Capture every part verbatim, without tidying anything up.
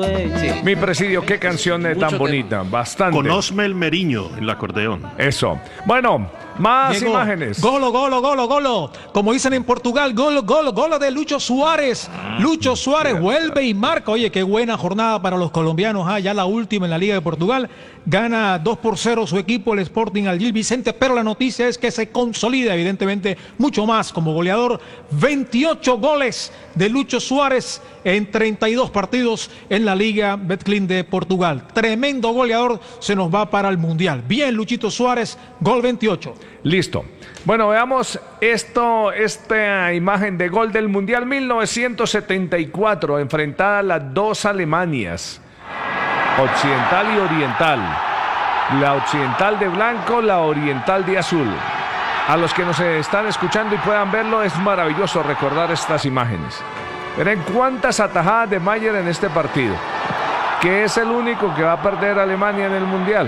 es. Sí. Mi presidio, qué canción es tan Mucho bonita, tema. bastante. Con Osmel Meriño en el acordeón. Eso. Bueno, más Llegó. imágenes. Golo, golo, golo, golo. Como dicen en Portugal, golo, golo, golo de Lucho Suárez. Lucho Suárez vuelve y marca. Oye, qué buena jornada para los colombianos. Ah, ya la última en la Liga de Portugal. Gana dos por cero su equipo, el Sporting al Gil Vicente. Pero la noticia es que se consolida, evidentemente, mucho más como goleador. veintiocho goles de Lucho Suárez en treinta y dos partidos en la Liga Betclic de Portugal. Tremendo goleador, se nos va para el Mundial. Bien, Luchito Suárez, gol veintiocho. Listo. Bueno, veamos esto, esta imagen de gol del Mundial mil novecientos setenta y cuatro, enfrentada a las dos Alemanias, occidental y oriental. La occidental de blanco, la oriental de azul. A los que nos están escuchando y puedan verlo, es maravilloso recordar estas imágenes. Miren cuántas atajadas de Mayer en este partido, que es el único que va a perder a Alemania en el Mundial.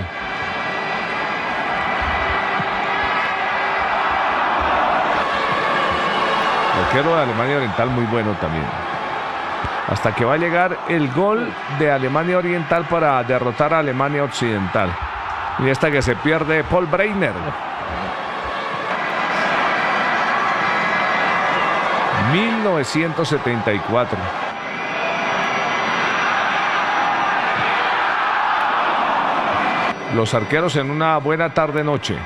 El arquero de Alemania Oriental muy bueno también. Hasta que va a llegar el gol de Alemania Oriental para derrotar a Alemania Occidental. Y esta que se pierde Paul Breitner. mil novecientos setenta y cuatro. Los arqueros en una buena tarde-noche.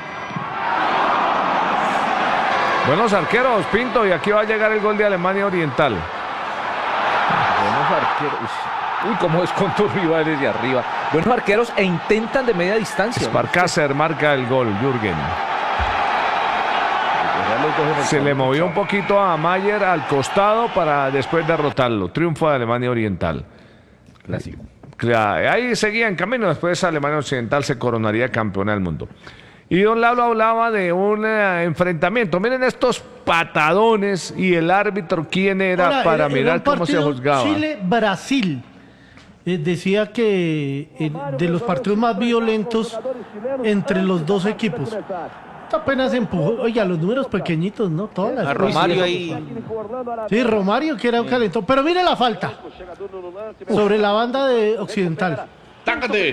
Buenos arqueros, Pinto, y aquí va a llegar el gol de Alemania Oriental. Buenos arqueros. Uy, cómo es con tus rivales de arriba. Buenos arqueros e intentan de media distancia. Sparkaser marca el gol, Jürgen. Se le movió un poquito a Mayer al costado para después derrotarlo. Triunfo de Alemania Oriental. Clásico. Ahí seguía en camino. Después Alemania Occidental se coronaría campeona del mundo. Y don Lalo hablaba de un uh, enfrentamiento. Miren estos patadones y el árbitro quién era. Ahora, para era, mirar era cómo se juzgaba. Chile-Brasil. Eh, decía que eh, de los partidos más violentos entre los dos equipos. Apenas empujó, oiga, los números pequeñitos, ¿no? Todas las a Romario ahí. Sí, Romario que era un calentón. Pero mire la falta sobre la banda de Occidental. ¡Tácate!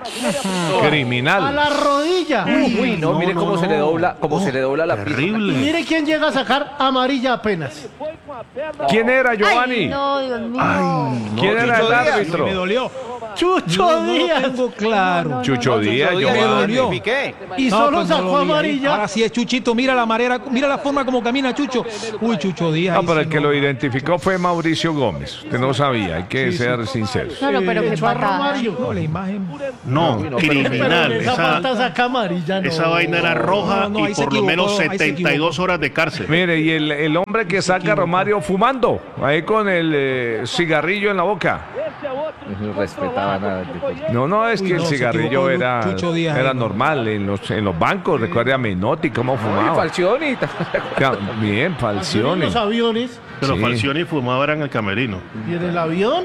Criminal. A la rodilla. Uy, uy no, no, mire no, cómo no. se le dobla, cómo oh, se le dobla la terrible. Pierna. Mire quién llega a sacar amarilla apenas. ¿Quién era, Giovanni? Ay, no, Dios mío. Ay, ¿quién no, era el árbitro? Me dolió. Chucho no, Díaz. No lo tengo claro. No, no, Chucho no, Díaz, Chucho Díaz me dolió. Y solo pues sacó amarilla. Ahora sí es Chuchito, mira la manera, mira la forma como camina Chucho. Uy, Chucho Díaz. No, pero el que lo identificó fue Mauricio Gómez, que no sabía, hay que sí, ser sí. sinceros. No, no, pero qué patada. No, la imagen. No, no criminal. Esa, esa, saca amarilla, no. esa vaina era roja no, no, y por lo menos setenta y dos horas de cárcel. Mire, y el, el hombre que saca a Romario fumando, ahí con el eh, cigarrillo en la boca. No respetaba nada. No, no, es que Uy, no, el cigarrillo era, Díaz, era normal en los, en los bancos. Sí. Recuerde a Menotti cómo fumaba. Falcioni. Bien, Falcioni. En los aviones. Pero sí. Falcioni fumaba en el camerino. ¿Y en el avión?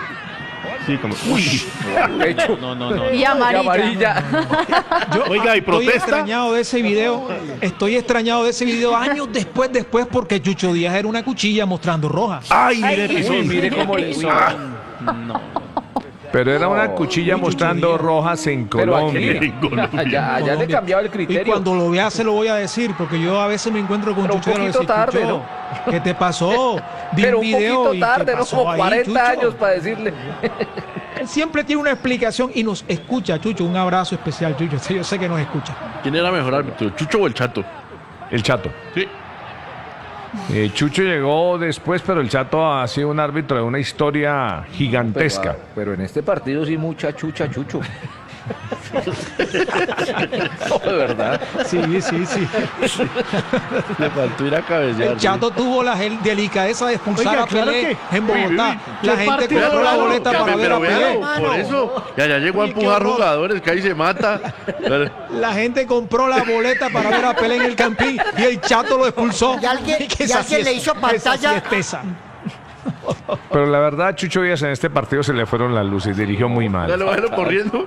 Sí, como. Uy. No, no, no. Y amarilla. Y amarilla. Yo Oiga, y protesta. Estoy extrañado de ese video. Estoy extrañado de ese video años después, después, porque Chucho Díaz era una cuchilla mostrando roja. Ay, mire, Ay, uy, mire cómo le hizo. Ah. No. Pero era una cuchilla no, mostrando rojas en Colombia. Aquí, en Colombia. Allá, allá le cambiaba el criterio. Y cuando lo vea se lo voy a decir, porque yo a veces me encuentro con Pero Chucho. un poquito tarde, ¿no? ¿Qué te pasó? Vi Pero un, un poquito tarde, no como cuarenta ahí, años para decirle. Él siempre tiene una explicación y nos escucha, Chucho. Un abrazo especial, Chucho. Yo sé que nos escucha. ¿Quién era mejor árbitro, Chucho o el Chato? El Chato. Sí. Eh, Chucho llegó después, pero el Chato ha sido un árbitro de una historia gigantesca. Pero, pero en este partido sí mucha chucha, Chucho. No, de verdad. Sí, sí, sí. Le faltó ir a cabecear. El Chato tuvo la delicadeza de expulsar Oiga, a Pelé claro en Bogotá. Uy, la gente compró la boleta para ver a Pelé. Por eso, ya, ya llegó a empujar jugadores, que ahí se mata. La gente compró la boleta para ver a Pelé en el Campín y el Chato lo expulsó. Y alguien, y alguien le hizo pantalla. Pero la verdad, Chucho Díaz en este partido se le fueron las luces, dirigió muy mal. Ya lo bajaron corriendo.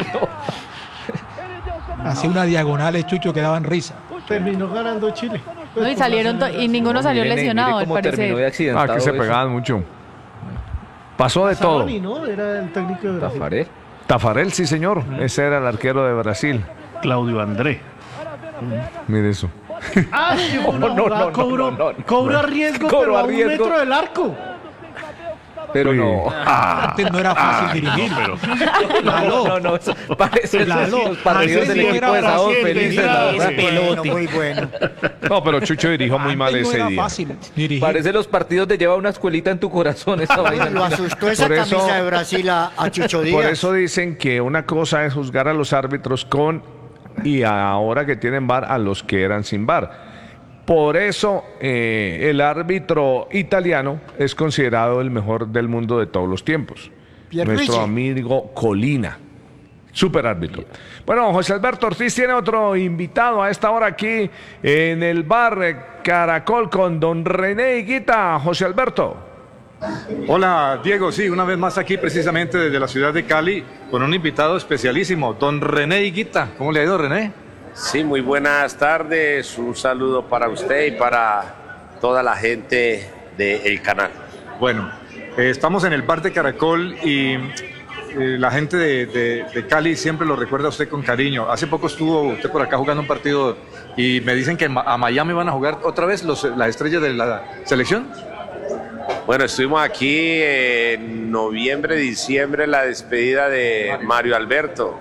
Hacía una diagonal, Chucho, que daban risa. Terminó ganando Chile. No, y salieron y ninguno salió Mire, lesionado, mire al parecer. Ah, que se pegaban mucho. Pasó de todo. Sassaroni, ¿no? Era el técnico de Brasil. Tafarel. Tafarel, sí, señor. Ese era el arquero de Brasil. Claudio André. Mire eso. Ah, sí, una No, no, jugada, no, cobró, no, no, no. cobró a riesgo, Cobró pero a a un riesgo. metro del arco. Pero Uy. no. Antes no era fácil dirigir. No, no, no. Eso parece Lalo, los partidos antes del no equipo era de Sao Brasil, felices, era la verdad. Bueno, muy bueno. No, pero Chucho dirigió muy mal Antes no ese era día. fácil dirigir. Parece los partidos de lleva una escuelita en tu corazón esa vaina. Lo asustó esa Por eso- camisa de Brasil a, a Chucho Díaz. Por eso dicen que una cosa es juzgar a los árbitros con y ahora que tienen V A R a los que eran sin V A R. Por eso eh, el árbitro italiano es considerado el mejor del mundo de todos los tiempos. Pierluigi. Nuestro amigo Colina. Super árbitro. Bueno, José Alberto Ortiz tiene otro invitado a esta hora aquí en el bar Caracol con don René Higuita. José Alberto. Hola Diego, sí, una vez más aquí precisamente desde la ciudad de Cali con un invitado especialísimo, don René Higuita. ¿Cómo le ha ido, René? Sí, muy buenas tardes, un saludo para usted y para toda la gente del canal. Bueno, eh, estamos en el bar de Caracol y eh, la gente de, de- de Cali siempre lo recuerda a usted con cariño. Hace poco estuvo usted por acá jugando un partido y me dicen que ma- a Miami van a jugar otra vez los, las estrellas de la selección. Bueno, estuvimos aquí en noviembre, diciembre, la despedida de Mario Alberto.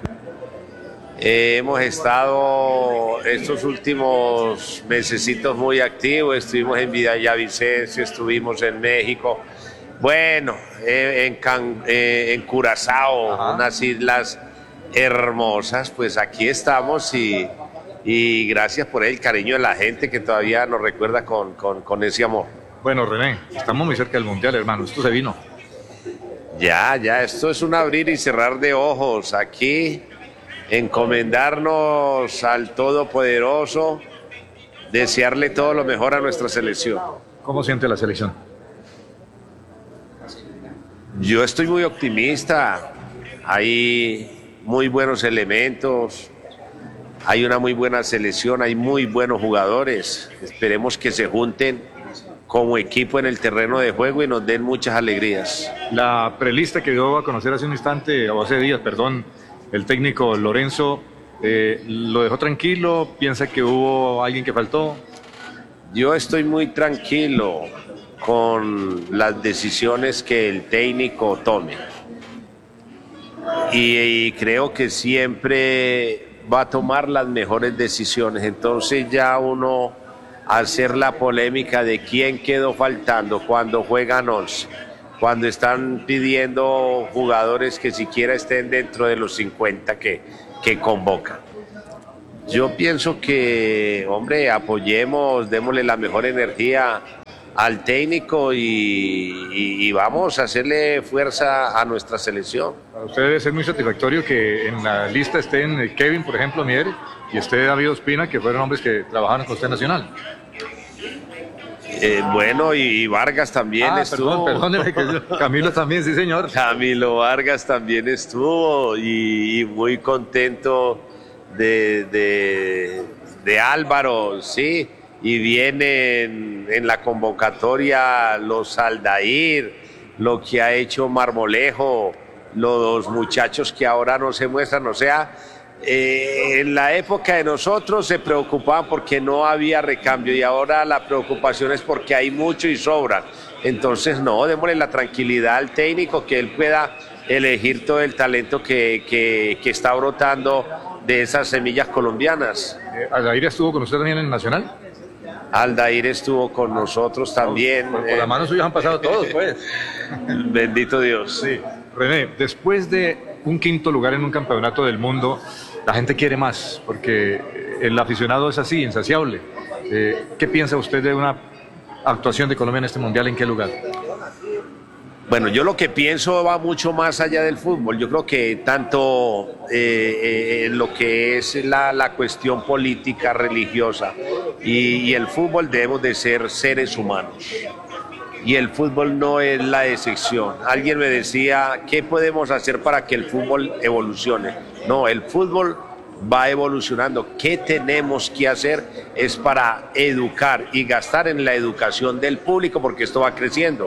Eh, hemos estado estos últimos mesecitos muy activos, estuvimos en Villavicencio, estuvimos en México, bueno, eh, en, Can- eh, en Curazao, Ajá. unas islas hermosas, pues aquí estamos y, y gracias por el cariño de la gente que todavía nos recuerda con, con, con ese amor. Bueno, René, estamos muy cerca del Mundial, hermano. Esto se vino. Ya, ya, esto es un abrir y cerrar de ojos. Aquí, encomendarnos al Todopoderoso, desearle todo lo mejor a nuestra selección. ¿Cómo siente la selección? Yo estoy muy optimista. Hay muy buenos elementos, hay una muy buena selección, hay muy buenos jugadores. Esperemos que se junten como equipo en el terreno de juego y nos den muchas alegrías. La prelista que dio a conocer hace un instante, o hace días, perdón, el técnico Lorenzo, eh, ¿lo dejó tranquilo? ¿Piensa que hubo alguien que faltó? Yo estoy muy tranquilo con las decisiones que el técnico tome. Y, y creo que siempre va a tomar las mejores decisiones. Entonces ya uno hacer la polémica de quién quedó faltando cuando juegan once, cuando están pidiendo jugadores que siquiera estén dentro de los cincuenta que, que convocan. Yo pienso que, hombre, apoyemos, démosle la mejor energía al técnico y, y, y vamos a hacerle fuerza a nuestra selección. Para ustedes es muy satisfactorio que en la lista estén Kevin, por ejemplo, Mier, y esté David Ospina, que fueron hombres que trabajaron con usted en Nacional. Eh, bueno, y, y Vargas también Ah, estuvo. perdón, perdóneme, que yo- Camilo también, sí señor. Camilo Vargas también estuvo y, y muy contento de, de, de Álvaro, sí, y vienen en la convocatoria los Aldair, lo que ha hecho Marmolejo, los muchachos que ahora no se muestran, o sea, eh, en la época de nosotros se preocupaban porque no había recambio y ahora la preocupación es porque hay mucho y sobra. Entonces no, démosle la tranquilidad al técnico que él pueda elegir todo el talento que, que, que está brotando de esas semillas colombianas. Eh, Aldair estuvo con usted también en Nacional. Aldair estuvo con nosotros también. Por, por la mano suya han pasado todos, pues. Bendito Dios. Sí. René, después de un quinto lugar en un campeonato del mundo, la gente quiere más, porque el aficionado es así, insaciable. Eh, ¿Qué piensa usted de una actuación de Colombia en este mundial? ¿En qué lugar? Bueno, yo lo que pienso va mucho más allá del fútbol. Yo creo que tanto eh, eh, lo que es la, la cuestión política, religiosa y, y el fútbol debemos de ser seres humanos. Y el fútbol no es la excepción. Alguien me decía, ¿qué podemos hacer para que el fútbol evolucione? No, el fútbol va evolucionando. ¿Qué tenemos que hacer? Es para educar y gastar en la educación del público porque esto va creciendo.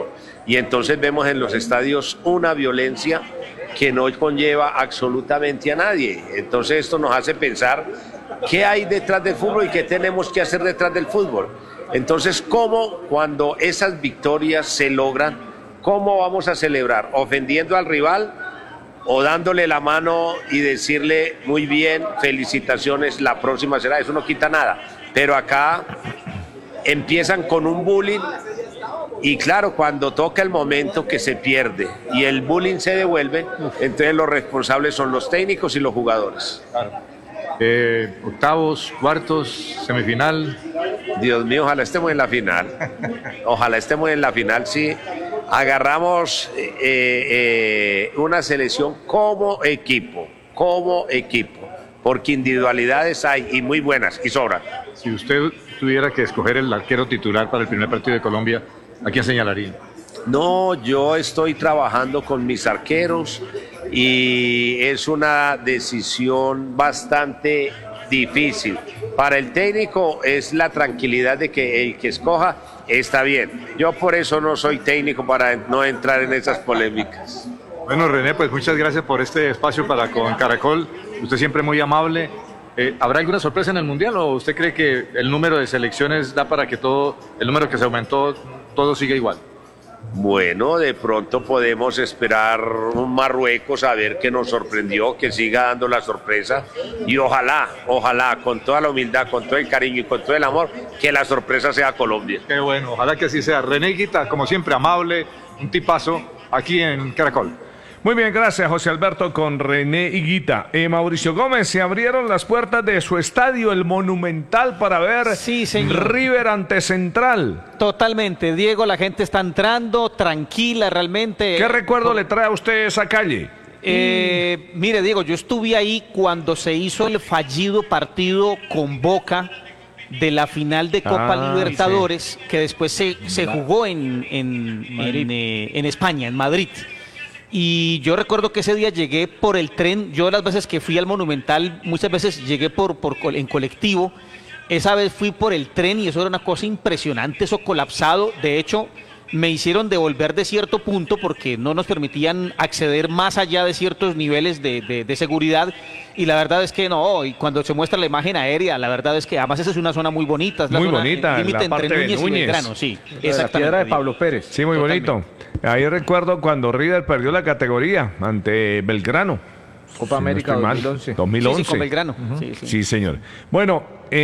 Y entonces vemos en los estadios una violencia que no conlleva absolutamente a nadie. Entonces esto nos hace pensar qué hay detrás del fútbol y qué tenemos que hacer detrás del fútbol. Entonces, ¿cómo cuando esas victorias se logran, cómo vamos a celebrar? ¿Ofendiendo al rival o dándole la mano y decirle muy bien, felicitaciones, la próxima será? Eso no quita nada. Pero acá empiezan con un bullying y claro, cuando toca el momento que se pierde y el bullying se devuelve, entonces los responsables son los técnicos y los jugadores. Claro. Eh, octavos, cuartos, semifinal. Dios mío, ojalá estemos en la final. Ojalá estemos en la final, sí. Agarramos eh, eh, una selección como equipo, como equipo, porque individualidades hay y muy buenas y sobran. Si usted tuviera que escoger el arquero titular para el primer partido de Colombia, ¿a quién señalaría? No, yo estoy trabajando con mis arqueros y es una decisión bastante difícil. Para el técnico es la tranquilidad de que el que escoja está bien. Yo por eso no soy técnico, para no entrar en esas polémicas. Bueno, René, pues muchas gracias por este espacio para con Caracol. Usted siempre muy amable. Eh, ¿Habrá alguna sorpresa en el Mundial o usted cree que el número de selecciones da para que todo, el número que se aumentó, todo siga igual? Bueno, de pronto podemos esperar un Marruecos a ver qué nos sorprendió, que siga dando la sorpresa y ojalá, ojalá, con toda la humildad, con todo el cariño y con todo el amor, que la sorpresa sea Colombia. Qué bueno, ojalá que así sea. René Higuita, como siempre, amable, un tipazo aquí en Caracol. Muy bien, gracias José Alberto con René Higuita. Eh, Mauricio Gómez, se abrieron las puertas de su estadio, el Monumental, para ver sí, señor. River ante Central. Totalmente, Diego, la gente está entrando tranquila realmente. ¿Qué recuerdo Por... le trae a usted esa calle? Eh, mm. Mire, Diego, yo estuve ahí cuando se hizo el fallido partido con Boca de la final de Copa ah, Libertadores, sí. que después se, se jugó en, en, en, eh, en España, en Madrid. Y yo recuerdo que ese día llegué por el tren, yo las veces que fui al Monumental, muchas veces llegué por, por en colectivo, esa vez fui por el tren y eso era una cosa impresionante, eso colapsado, de hecho me hicieron devolver de cierto punto porque no nos permitían acceder más allá de ciertos niveles de, de, de seguridad y la verdad es que no, y cuando se muestra la imagen aérea, la verdad es que además esa es una zona muy bonita, es la muy zona, bonita, el límite entre Núñez, Núñez y Belgrano, sí, exactamente. La piedra de Pablo Pérez. Sí, muy Totalmente. bonito. Ahí recuerdo cuando River perdió la categoría ante Belgrano. Copa América dos mil once. dos mil once. Sí, sí, con Belgrano. Uh-huh. sí, sí. sí, señor. Bueno,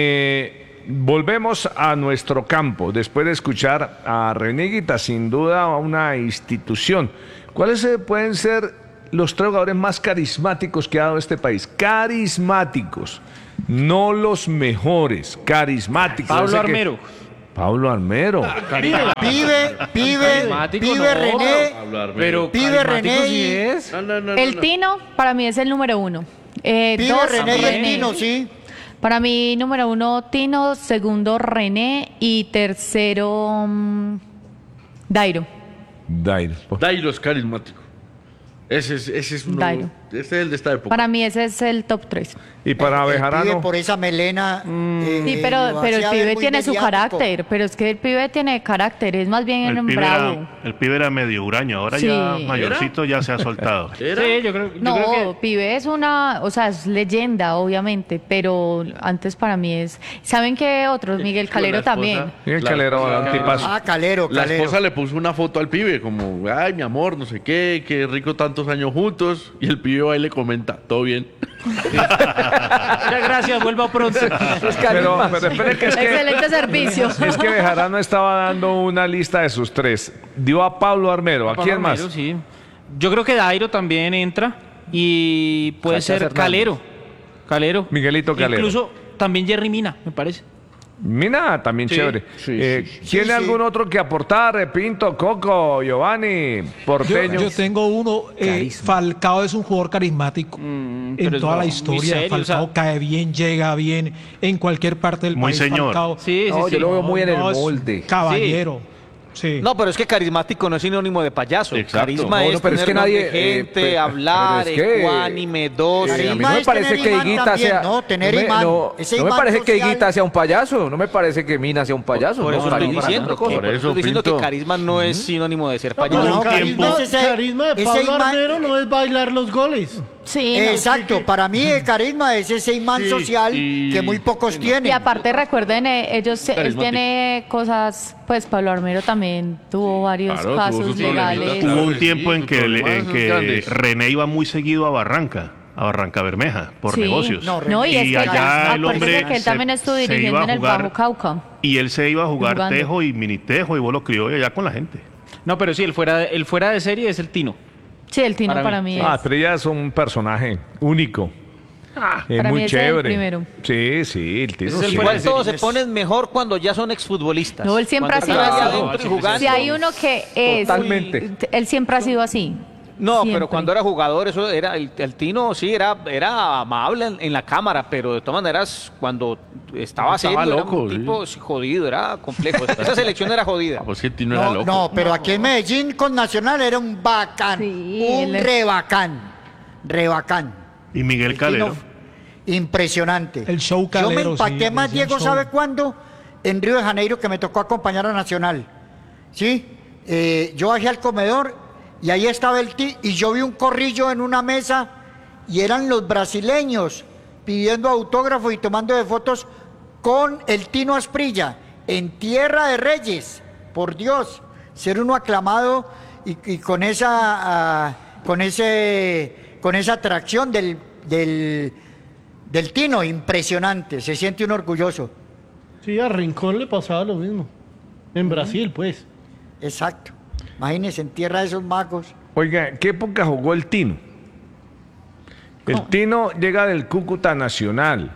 eh, volvemos a nuestro campo después de escuchar a René Higuita, sin duda una institución. ¿Cuáles pueden ser los tres jugadores más carismáticos que ha dado este país? Carismáticos, no los mejores, carismáticos. Pablo Armero. Que... Pablo Armero. Pibe, pibe, pibe no, René. Pero pibe René. Sí es. No, no, no, el no. Tino para mí es el número uno. Eh, pibe dos, René y el Tino, sí. Para mí, número uno, Tino, segundo, René y tercero, um, Dairo. Dairo. Dairo es carismático. Ese es, ese es uno. Dairo. Ese es el de esta época. Para mí ese es el top tres. Y para el, Bejarano. El pibe por esa melena. Mm. Eh, sí, pero, pero el pibe tiene su carácter. Pero es que el pibe tiene carácter. Es más bien el un pibe bravo. Era, el pibe era medio huraño. Ahora sí. ya mayorcito ya se ha soltado. ¿Era? Sí, yo creo, yo no, creo que... pibe es una. O sea, es leyenda, obviamente. Pero antes para mí es. ¿Saben qué otros? Miguel Calero esposa, también. Miguel Calero, antipaso. Ah, Calero, La Calero. esposa le puso una foto al pibe, como, ay, mi amor, no sé qué, qué rico tantos años juntos. Y el pibe va y le comenta, todo bien. Muchas gracias, vuelva pronto. pero, pero espere que es que, excelente servicio. Es que Bejarano estaba dando una lista de sus tres. Dio a Pablo Armero. ¿A, ¿A quién Armero, más? Sí. Yo creo que Dairo también entra y puede Cachas ser Hernández. Calero. Calero. Miguelito Calero. Incluso también Jerry Mina, me parece. Mina, también sí, chévere. Sí, eh, sí, sí. ¿Tiene sí, algún sí. otro que aportar? Pinto, Coco, Giovanni, Porteño. Yo, yo tengo uno. Eh, Falcao es un jugador carismático Mm, en pero toda es la muy historia. serio, Falcao o sea- cae bien, llega bien en cualquier parte del Muy país. señor. Falcao, Sí, sí, No, sí. yo lo veo muy en el es molde. Caballero. Sí. No, pero es que carismático no es sinónimo de payaso. Exacto. Carisma No, es no, pero es que tener nadie, nombre de eh, gente, pero- hablar, pero es que, ecuánime, dócil. Eh, a mí no Carisma me es parece tener que imán Higuita también, sea. ¿no? Tener me, imán. no, Ese no me imán parece que social. Higuita sea un payaso. No me parece que Mina sea un payaso. Por no, eso estoy carisma, diciendo, otra cosa. que, Por por eso eso, estoy diciendo que Pinto. carisma no es sinónimo de ser No, payaso. no, el carisma tiempo- es ese- carisma de ese Pablo imán- Armero no es bailar los goles. Sí, no. Exacto, para mí el carisma es ese imán Sí, social y- que muy pocos tienen. Y aparte recuerden, eh, ellos él Carismático. tiene cosas, pues Pablo Armero también tuvo varios Claro, tuvo casos sus legales. problemitas, Hubo claro un que tiempo sí, en sus que, problemas en son que grandes. René iba muy seguido a Barranca, a Barranca Bermeja, por Sí. negocios. No, No, y, es Y que allá el acuérdese hombre que él se- también estuvo se iba dirigiendo a en el jugar- Bajo Cauca. Y él se iba a jugar Jugando. tejo y mini tejo y vos lo crió allá con la gente. No, pero sí, el fuera, el fuera de serie es el Tino. Sí, el Tino Para para, mí. mí, Ah, es. pero ella es un personaje único. Es para muy mí ese es el chévere. primero. Sí, sí, el Tino Ese es el sí. fuera Igual de todos se series. ponen mejor cuando ya son exfutbolistas. No, él siempre ha Cuando sido están así. allá adentro y jugando. Si hay uno que es, Totalmente. él siempre ha sido así. No, Siempre. pero cuando era jugador, eso era el, el Tino sí era, era amable en, en la cámara, pero de todas maneras, cuando estaba, Estaba serio, era loco, un sí. tipo sí, jodido, era complejo. Esa selección era jodida. Ah, pues que Tino era No, loco. no, pero aquí en Medellín con Nacional era un bacán, Sí, un él es- re bacán, re bacán. Y Miguel El Calero. Tino, impresionante. El show Yo Calero, me sí, impacté le más, decían Diego, show. ¿sabe cuándo? En Río de Janeiro, que me tocó acompañar a Nacional. ¿Sí? Eh, yo bajé al comedor y ahí estaba el ti y yo vi un corrillo en una mesa y eran los brasileños pidiendo autógrafos y tomando de fotos con el Tino Asprilla en Tierra de Reyes. Por Dios, ser uno aclamado y, y con esa ah, con ese con esa atracción del, del del Tino, impresionante, se siente uno orgulloso. Sí, a Rincón le pasaba lo mismo. En Brasil, pues. Exacto. Imagínense, en tierra de esos magos. Oiga, ¿qué época jugó el Tino? El Tino llega del Cúcuta Nacional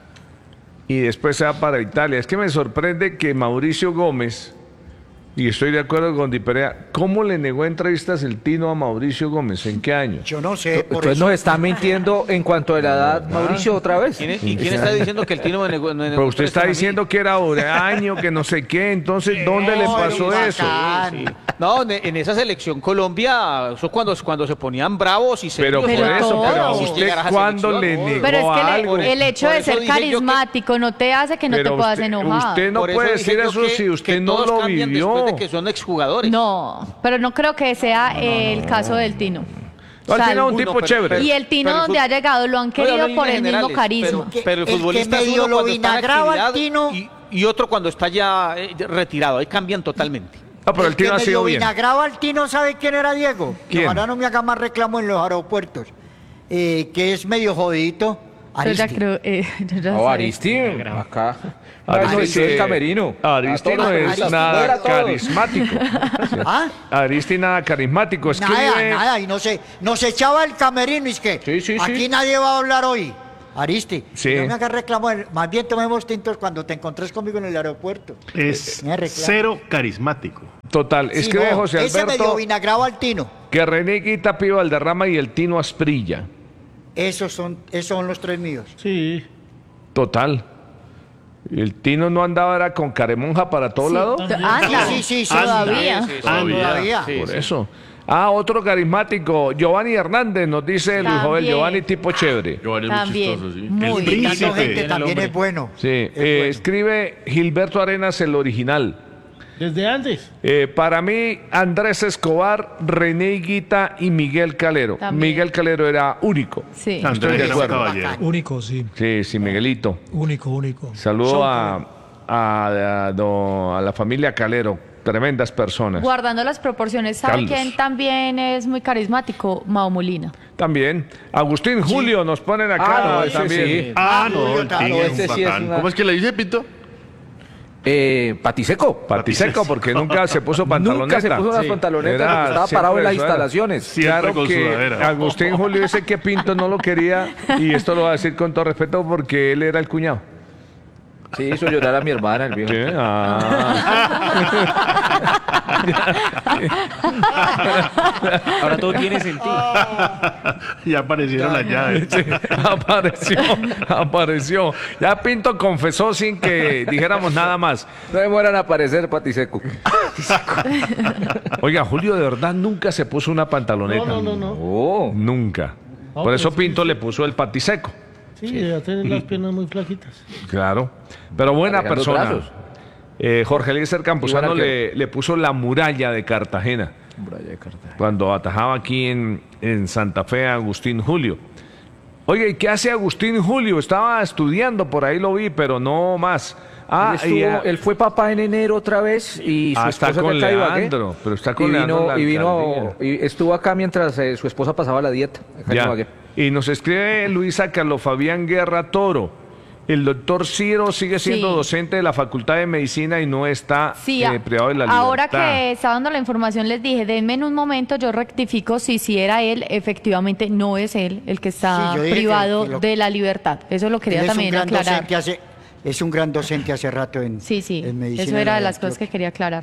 y después se va para Italia. Es que me sorprende que Mauricio Gómez, y estoy de acuerdo con Di Perea, ¿cómo le negó entrevistas el Tino a Mauricio Gómez? ¿En qué año? Yo no sé, por Entonces eso. nos está mintiendo en cuanto a la edad, Mauricio, otra vez. ¿Quién es- ¿Y quién está diciendo que el Tino me negó? me negó Pero usted está préstamo a mí? diciendo que era ahora año, que no sé qué, entonces ¿dónde le No, pasó es eso? bacán. Sí. No, en, en esa selección Colombia, eso cuando, cuando se ponían bravos y se Pero por Pero eso, pero a todos. usted cuándo le negó Pero es que le- algo. el hecho Por de eso ser dije yo que- carismático no te hace que no Pero te puedas usted- enojar. usted no Por eso puede dije decir yo eso que- si usted que no todos lo cambian vivió. después de que son exjugadores. No, pero no creo que sea eh, el caso del Tino. No, el Tino es un Salvo- tipo pero- chévere. Y el Tino pero el donde fut- ha llegado lo han No, yo hablo querido en por el líneas mismo generales, carisma. Pero, pero el El que futbolista es medio uno lo cuando está en vinagraba al actividad Tino. y, y otro cuando está ya eh, retirado. Ahí cambian totalmente. No, pero el que Tino ha medio sido bien. vinagraba al Tino, ¿sabe quién era Diego? Que ¿Quién? Ojalá no me haga más reclamo en los aeropuertos. Eh, que es medio jodidito. Yo ya Aristi. creo, eh, yo ya No, sé. Aristi, acá. Aristi, Aristi es camerino. Aristi A no todos, es Aristi, nada fuera todos. carismático. ¿Ah? Aristi nada carismático. Nada, Escribe. nada, y no se, nos echaba el camerino, y es que Sí, sí, aquí sí. nadie va a hablar hoy. Aristi, Sí. no me hagas reclamo, más bien tomemos tintos cuando te encontres conmigo en el aeropuerto. Es Me reclamo. cero carismático. Total. Sí, Escribe no, José ese medio Alberto vinagraba al Tino. que René Guita, Pío Valderrama y el Tino Asprilla. Esos son, esos son los tres míos. Sí. Total. El Tino no andaba era con caremonja para todos Sí. lados. Anda, Sí, sí, sí, todavía. sí, sí, todavía. Por eso. Ah, otro carismático, Giovanni Hernández, nos dice Luis Joel, También. Giovanni tipo chévere. Giovanni es muy También. chistoso, sí. Muy El bien. Invitando príncipe. gente también es bueno. Sí, eh, escribe Gilberto Arenas el original. Desde antes. Eh, para mí, Andrés Escobar, René Higuita y Miguel Calero. También. Miguel Calero era único. Sí. Estoy Andrés de era un acuerdo. caballero. Único, sí. Sí, sí, Miguelito. Único, único. Saludo a, a, a do- a la familia Calero, tremendas personas. Guardando las proporciones, ¿sabe Carlos. quién también es muy carismático? Mao Molina. También. Agustín Julio nos ponen acá Ah, no, ese también. sí. Ah, no, Julio, el claro, tigre es un ese sí es bacán. una- ¿Cómo es que le dice, Pito? Eh, Patiseco. Patiseco, porque nunca se puso pantaloneta. Nunca se puso unas Sí. pantalonetas, Era porque estaba siempre parado en las eso era. instalaciones. Siempre Claro con que sudadera. Agustín Julio dice que Pinto no lo quería, y esto lo va a decir con todo respeto porque él era el cuñado. Sí, hizo llorar a mi hermana, el viejo. Sí, ah. Ahora todo tiene sentido. Ya aparecieron las llaves. Sí, apareció, apareció. Ya Pinto confesó sin que dijéramos nada más. No demoran a aparecer, Patiseco. Oiga, Julio de verdad nunca se puso una pantaloneta. No, no, no, no. Oh. Nunca. No, Por eso pues sí, Pinto sí. le puso el patiseco. Sí, ya tienen las piernas muy flaquitas. Claro. Pero buena Cargando persona. brazos. Eh, Jorge Eliezer Campuzano Igual le, le puso la muralla de Cartagena. Muralla de Cartagena. Cuando atajaba aquí en, en Santa Fe a Agustín Julio. Oye, ¿y qué hace Agustín Julio? Estaba estudiando, por ahí lo vi, pero no más. Ah, él, estuvo- y, ah, él fue papá en enero otra vez y su ah, está esposa con de acá, Ibagué. Leandro, pero está con y Leandro en vino, la y vino alcaldía. y estuvo acá mientras eh, su esposa pasaba la dieta. Acá en Ya. Ibagué. Y nos escribe Luisa Carlos Fabián Guerra Toro. El doctor Ciro sigue siendo Sí. docente de la Facultad de Medicina y no está Sí, eh, a- privado de la libertad. ahora que estaba dando la información les dije, denme en un momento, yo rectifico si si era él, efectivamente no es él el que está Sí, yo dije que- privado que lo- de la libertad. Eso lo Él quería es un también gran aclarar. docente hace, es un gran docente hace rato en, Sí, sí, en medicina. eso era de de las cosas que Antioquia. quería aclarar.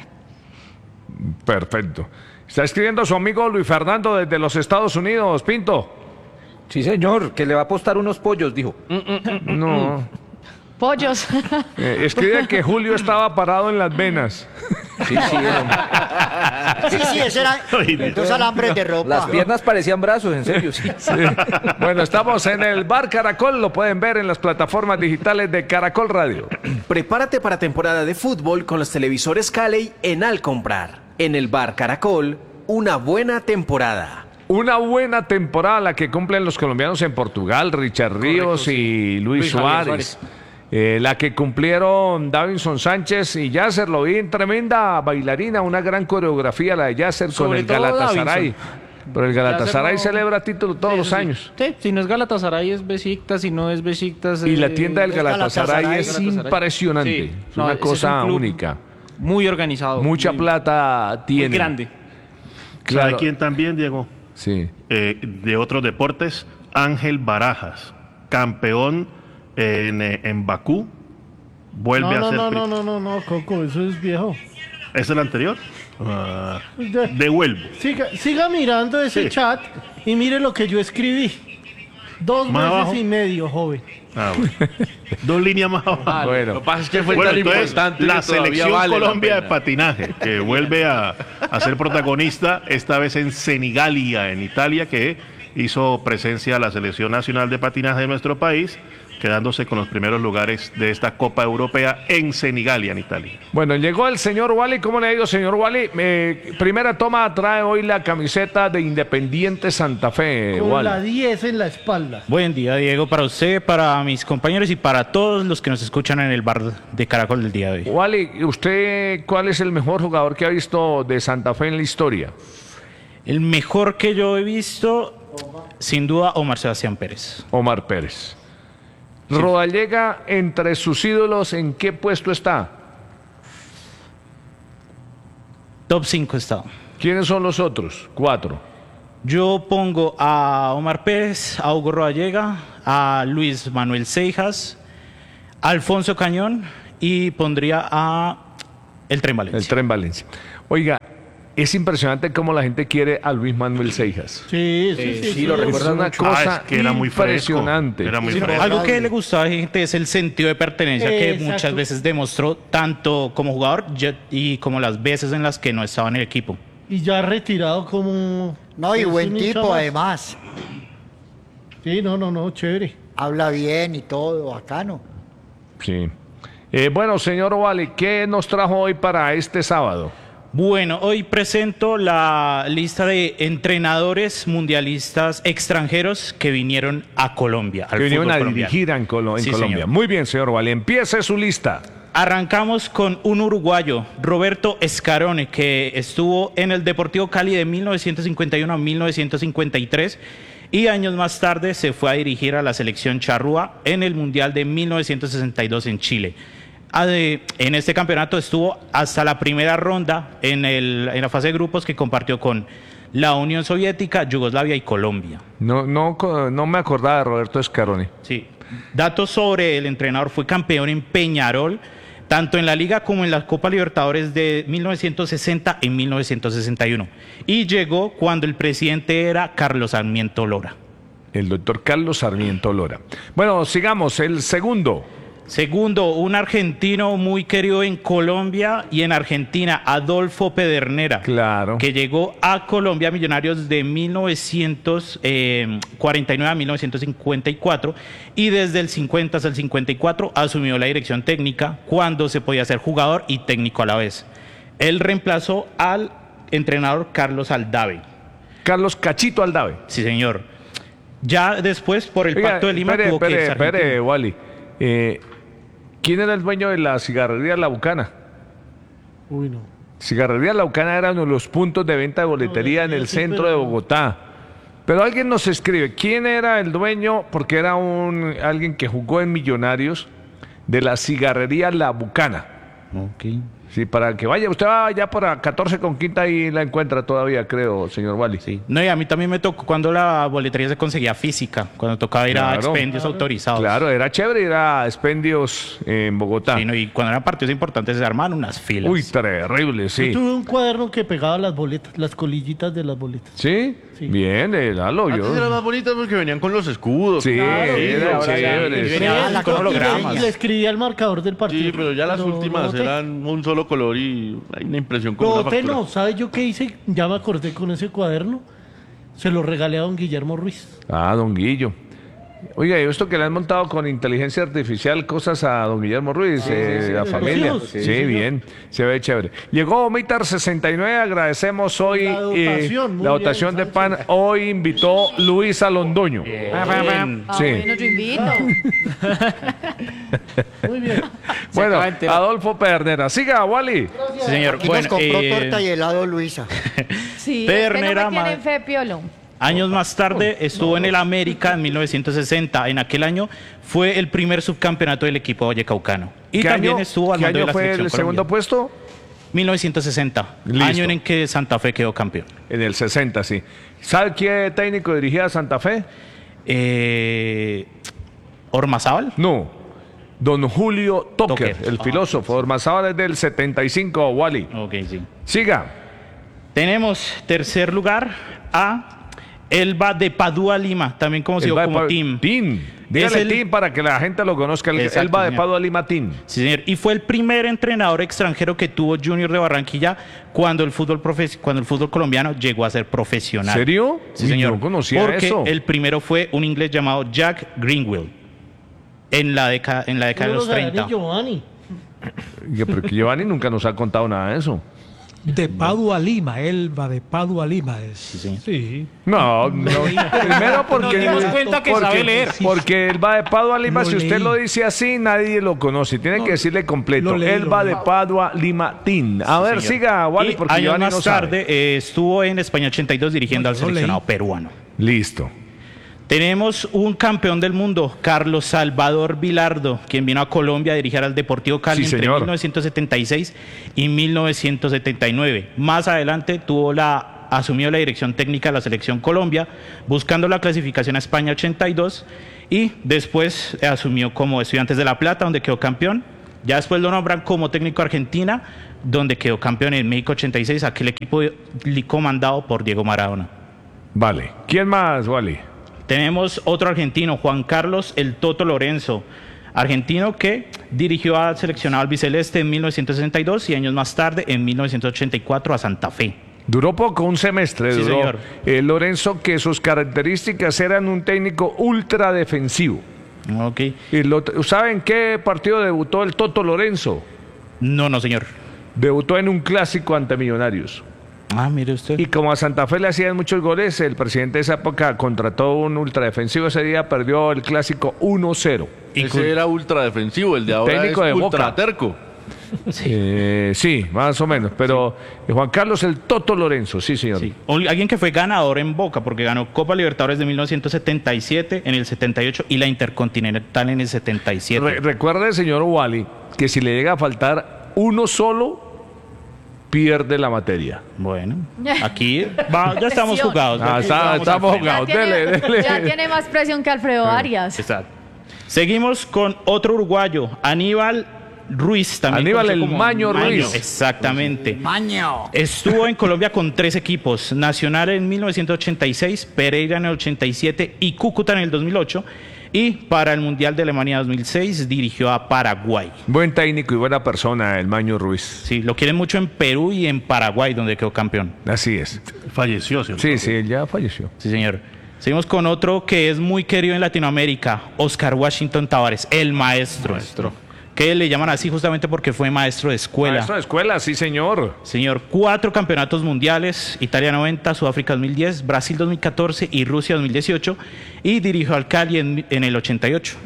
Perfecto. Está escribiendo su amigo Luis Fernando desde los Estados Unidos, Pinto. Sí, señor, que le va a apostar unos pollos, dijo. No. Pollos. Eh, escribe que Julio estaba parado en las venas. Sí, sí, hombre. Sí, sí, ese era dos alambres de ropa. Las piernas parecían brazos, en serio, sí. Sí. Bueno, estamos en el Bar Caracol, lo pueden ver en las plataformas digitales de Caracol Radio. Prepárate para temporada de fútbol con los televisores Caley en Al Comprar. En el Bar Caracol, una buena temporada. Una buena temporada la que cumplen los colombianos en Portugal, Richard Ríos y Luis, Luis Javier Suárez. Suárez. Eh, la que cumplieron Davinson Sánchez y Yasser, lo vi en tremenda bailarina, una gran coreografía la de Yasser con Sobre el todo Galatasaray. Davinson. Pero el Galatasaray Yasser no- celebra título todos Sí, los sí, sí. años. Sí, si no es Galatasaray es Besiktas, si no es Besiktas... Y la eh, tienda del es Galatasaray, Galatasaray. es Galatasaray. impresionante. Sí. Es No, una ese es cosa un club única. Muy organizado. Mucha muy- plata tiene. Muy grande. Claro. ¿Sabe quién también, Diego? Sí. Eh, de otros deportes, Ángel Barajas, campeón en, eh, en Bakú, vuelve No, a no, ser... no, pri- no, no, no, no, Coco, eso es viejo. ¿Es el anterior? Ah, De- devuelvo. Siga, siga mirando ese Sí. chat y mire lo que yo escribí. Dos Más meses abajo. y medio, joven. Ah, bueno. Dos líneas más abajo. Bueno. Lo que pasa es que fue Bueno, tan entonces, importante la que todavía selección vale la Colombia de pena. patinaje, que vuelve a, a ser protagonista, esta vez en Senigallia, en Italia, que hizo presencia a la selección nacional de patinaje de nuestro país, quedándose con los primeros lugares de esta Copa Europea en Senigallia, en Italia. Bueno, llegó el señor Wally. ¿Cómo le ha ido, señor Wally? Eh, primera toma, trae hoy la camiseta de Independiente Santa Fe, Con Wally. la diez en la espalda. Buen día, Diego, para usted, para mis compañeros y para todos los que nos escuchan en el bar de Caracol del día de hoy. Wally, ¿usted cuál es el mejor jugador que ha visto de Santa Fe en la historia? El mejor que yo he visto, sin duda, Omar Sebastián Pérez. Omar Pérez. Rodallega, entre sus ídolos, ¿en qué puesto está? Top cinco está. ¿Quiénes son los otros? Cuatro. Yo pongo a Omar Pérez, a Hugo Rodallega, a Luis Manuel Seijas, a Alfonso Cañón y pondría a el Tren Valencia. El Tren Valencia. Oiga, es impresionante cómo la gente quiere a Luis Manuel Seijas. Sí, sí, Eh, sí. sí, lo Es recuerdan una mucho. cosa Ah, es que era muy fresco. impresionante. Era muy Sí, fresco. Algo que le gustaba a la gente es el sentido de pertenencia que Exacto. muchas veces demostró tanto como jugador ya- y como las veces en las que no estaba en el equipo. Y ya retirado como... No, y es buen un hincha tipo más. además. Sí, no, no, no, chévere. Habla bien y todo, bacano. Sí. Eh, bueno, señor Wally, ¿qué nos trajo hoy para este sábado? Bueno, hoy presento la lista de entrenadores mundialistas extranjeros que vinieron a Colombia. al Que vinieron fútbol a colombiano. dirigir en, Colo- en Sí, Colombia. señor. Muy bien, señor Wally. Empiece su lista. Arrancamos con un uruguayo, Roberto Escarone, que estuvo en el Deportivo Cali de mil novecientos cincuenta y uno a mil novecientos cincuenta y tres y años más tarde se fue a dirigir a la selección charrúa en el Mundial de mil novecientos sesenta y dos en Chile. Ade- En este campeonato estuvo hasta la primera ronda en, el- en la fase de grupos que compartió con la Unión Soviética, Yugoslavia y Colombia. No, no, co- no me acordaba de Roberto Escaroni. Sí. Datos sobre el entrenador: fue campeón en Peñarol, tanto en la Liga como en la Copa Libertadores de mil novecientos sesenta y mil novecientos sesenta y uno. Y llegó cuando el presidente era Carlos Sarmiento Lora. El doctor Carlos Sarmiento Lora. Bueno, sigamos, el segundo. Segundo, un argentino muy querido en Colombia y en Argentina, Adolfo Pedernera. Claro. Que llegó a Colombia Millonarios de mil novecientos cuarenta y nueve a mil novecientos cincuenta y cuatro y desde el cincuenta hasta el cincuenta y cuatro asumió la dirección técnica cuando se podía ser jugador y técnico a la vez. Él reemplazó al entrenador Carlos Aldave. Carlos Cachito Aldave. Sí, señor. Ya después, por el Oiga, Pacto de Lima, espere, tuvo espere, que irse a espere, Argentina. Wally. Eh, ¿Quién era el dueño de la cigarrería La Bucana? Uy, no. Cigarrería La Bucana era uno de los puntos de venta de boletería en el sí, centro pero- de Bogotá. Pero alguien nos escribe, ¿quién era el dueño? Porque era un alguien que jugó en Millonarios de la cigarrería La Bucana. Ok. Sí, para que vaya, usted va ya por catorce con quinta y la encuentra todavía, creo, señor Wally. Sí. No, y a mí también me tocó cuando la boletería se conseguía física, cuando tocaba ir a Claro. expendios autorizados. Claro, era chévere ir a expendios en Bogotá. Sí, no, y cuando eran partidos importantes se armaban unas filas. Uy, terrible, sí. Yo tuve un cuaderno que pegaba las boletas, las colillitas de las boletas. ¿Sí? Sí. Bien, eh, Lalo, yo. Antes eran más bonitas porque venían con los escudos. Sí, Claro, era ahora ya- chévere. y sí. venía La con copia hologramas. y le escribía el marcador del partido. Sí, pero ya las Lo- lo últimas boté. eran un solo color y hay una impresión como Lo una boté, factura. no, ¿sabes yo qué hice? Ya me acordé con ese cuaderno. Se lo regalé a don Guillermo Ruiz. Ah, don Guillo. Oiga, y esto que le han montado con inteligencia artificial cosas a don Guillermo Ruiz, eh, sí, la sí, familia. sí, Sí, sí, señor. bien, se ve chévere. Llegó Omitar sesenta y nueve, agradecemos hoy La eh, dotación, muy la bien, dotación de Sánchez. pan. Hoy invitó Luisa Londoño. Ah, Sí. bueno, yo invito. Muy bien. Bueno, acaba de enterar. Adolfo Pedernera. Siga, Wally. Sí, señor. Aquí Bueno, nos compró eh, torta y helado Luisa. Sí, Pedernera, es que no me tienen ma- fe, Piolo. Años más tarde estuvo en el América en mil novecientos sesenta. En aquel año fue el primer subcampeonato del equipo vallecaucano. Y ¿Qué también año- estuvo al ¿Qué mando de año la fue selección el segundo Colombia. puesto? mil novecientos sesenta, Listo. año en que Santa Fe quedó campeón. En el sesenta, sí. ¿Sabe qué técnico dirigía a Santa Fe? Eh, Ormazábal. No. Don Julio Toker, Toker. el filósofo. Ormazábal es del setenta y cinco, Wally. Ok, sí. Siga. Tenemos tercer lugar a Elba de Padua Lima, también conocido Elba de como Pa- Team. Team. Dígale Es el- Team para que la gente lo conozca. El Exacto, Elba de señor. Padua Lima Team. Sí, señor. Y fue el primer entrenador extranjero que tuvo Junior de Barranquilla cuando el fútbol profe- cuando el fútbol colombiano llegó a ser profesional. ¿Serio? Sí, Uy, señor. no conocía Porque eso. el primero fue un inglés llamado Jack Greenwell en la década en la década de No los lo sabía treinta. ni Giovanni. Oiga, pero que Giovanni nunca nos ha contado nada de eso. De Padua a Lima, Elba de Padua a Lima es. sí. Sí. No, no. Primero porque, Nos dimos cuenta que porque, sabe leer. porque Elba de Padua Lima, Lo si usted leí. lo dice así, nadie lo conoce. Tiene No, que decirle completo. lo leí, Elba lo de leí. Padua Lima Team. A ver, señor. siga, Wally, Y porque años Giovanni más no sabe. tarde eh, estuvo en España ochenta y dos dirigiendo No, al yo lo seleccionado leí. peruano. Listo. Tenemos un campeón del mundo, Carlos Salvador Vilardo, quien vino a Colombia a dirigir al Deportivo Cali Sí, entre señor. mil novecientos setenta y seis y mil novecientos setenta y nueve. Más adelante tuvo la, asumió la dirección técnica de la Selección Colombia, buscando la clasificación a España ochenta y dos, y después eh, asumió como Estudiantes de La Plata, donde quedó campeón. Ya después lo nombran como técnico de Argentina, donde quedó campeón en México ochenta y seis, aquel equipo li- comandado por Diego Maradona. Vale. ¿Quién más, Wally? Tenemos otro argentino, Juan Carlos El Toto Lorenzo, argentino que dirigió al seleccionado albiceleste en mil novecientos sesenta y dos y años más tarde, en mil novecientos ochenta y cuatro, a Santa Fe. Duró poco, un semestre Sí, duró. señor. Eh, Lorenzo, que sus características eran un técnico ultra defensivo. Ok. Y lo- ¿Saben qué partido debutó el Toto Lorenzo? No, no, señor. Debutó en un clásico ante Millonarios. Ah, mire usted. Y como a Santa Fe le hacían muchos goles, el presidente de esa época contrató un ultradefensivo. Ese día perdió el clásico uno cero. Ese era ultra defensivo, el de ahora Técnico es de ultra Boca. terco. Sí. Eh, sí, más o menos. Pero Juan Carlos el Toto Lorenzo, sí, señor. Sí. O- Alguien que fue ganador en Boca, porque ganó Copa Libertadores de mil novecientos setenta y siete, en el setenta y ocho y la Intercontinental en el setenta y siete. Re- recuerde, señor Wally, que si le llega a faltar uno solo, pierde la materia. Bueno, aquí va- ya estamos Presión. jugados. Ah, Aquí está- vamos estamos al frente. Ya jugados. tiene, Dele, dele. ya tiene más presión que Alfredo Arias. Exacto. Seguimos con otro uruguayo, Aníbal Ruiz, también Aníbal conocido el como Maño Ruiz. Exactamente. Maño. Estuvo en Colombia con tres equipos, Nacional en mil novecientos ochenta y seis, Pereira en el ochenta y siete y Cúcuta en el dos mil ocho. Y para el Mundial de Alemania dos mil seis dirigió a Paraguay. Buen técnico y buena persona, el Maño Ruiz. Sí, lo quieren mucho en Perú y en Paraguay, donde quedó campeón. Así es. Falleció, ¿cierto? Sí, sí, él ya falleció. Sí, señor. Seguimos con otro que es muy querido en Latinoamérica, Oscar Washington Tavares, el maestro. Maestro. Que le llaman así justamente porque fue maestro de escuela. Maestro de escuela, sí, señor. Señor, cuatro campeonatos mundiales, Italia noventa, Sudáfrica dos mil diez, Brasil dos mil catorce y Rusia dos mil dieciocho, y dirigió al Cali en, en el ochenta y ocho.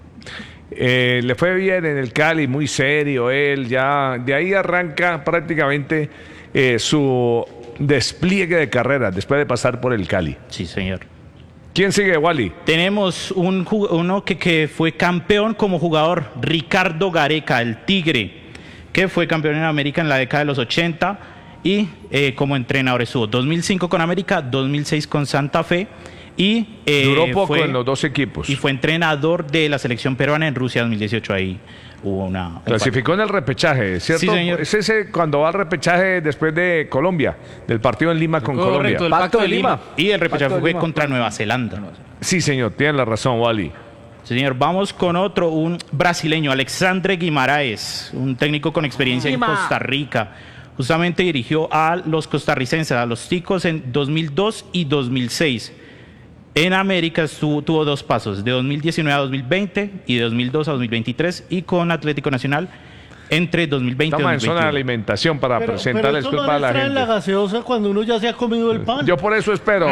Eh, le fue bien en el Cali, muy serio él, ya de ahí arranca prácticamente eh, su despliegue de carrera después de pasar por el Cali. Sí, señor. ¿Quién sigue, Wally? Tenemos un, uno que, que fue campeón como jugador, Ricardo Gareca, el Tigre, que fue campeón en América en la década de los ochenta y eh, como entrenador estuvo dos mil cinco con América, dos mil seis con Santa Fe y eh, duró poco fue, en los dos equipos. Y fue entrenador de la selección peruana en Rusia dos mil dieciocho. Ahí hubo una... un Clasificó en el repechaje, ¿cierto? Sí, señor. Es ese cuando va al repechaje después de Colombia, del partido en Lima con Correcto, Colombia. el Pacto de Lima. Y el repechaje Pacto de fue Lima. contra Nueva Zelanda. Sí, señor, tiene la razón, Wally. Sí, señor, vamos con otro, un brasileño, Alexandre Guimaraes, un técnico con experiencia en Costa Rica. Justamente dirigió a los costarricenses, a los Ticos en dos mil dos y dos mil seis. En América estuvo, tuvo dos pasos, de dos mil diecinueve a dos mil veinte y de dos mil dos a dos mil veintitrés, y con Atlético Nacional entre dos mil veinte y Estamos dos mil en zona de veintiuno. alimentación para Pero, presentarle pero el eso no culpa a les la traen gente. la gaseosa cuando uno ya se ha comido el pan. Yo por eso espero.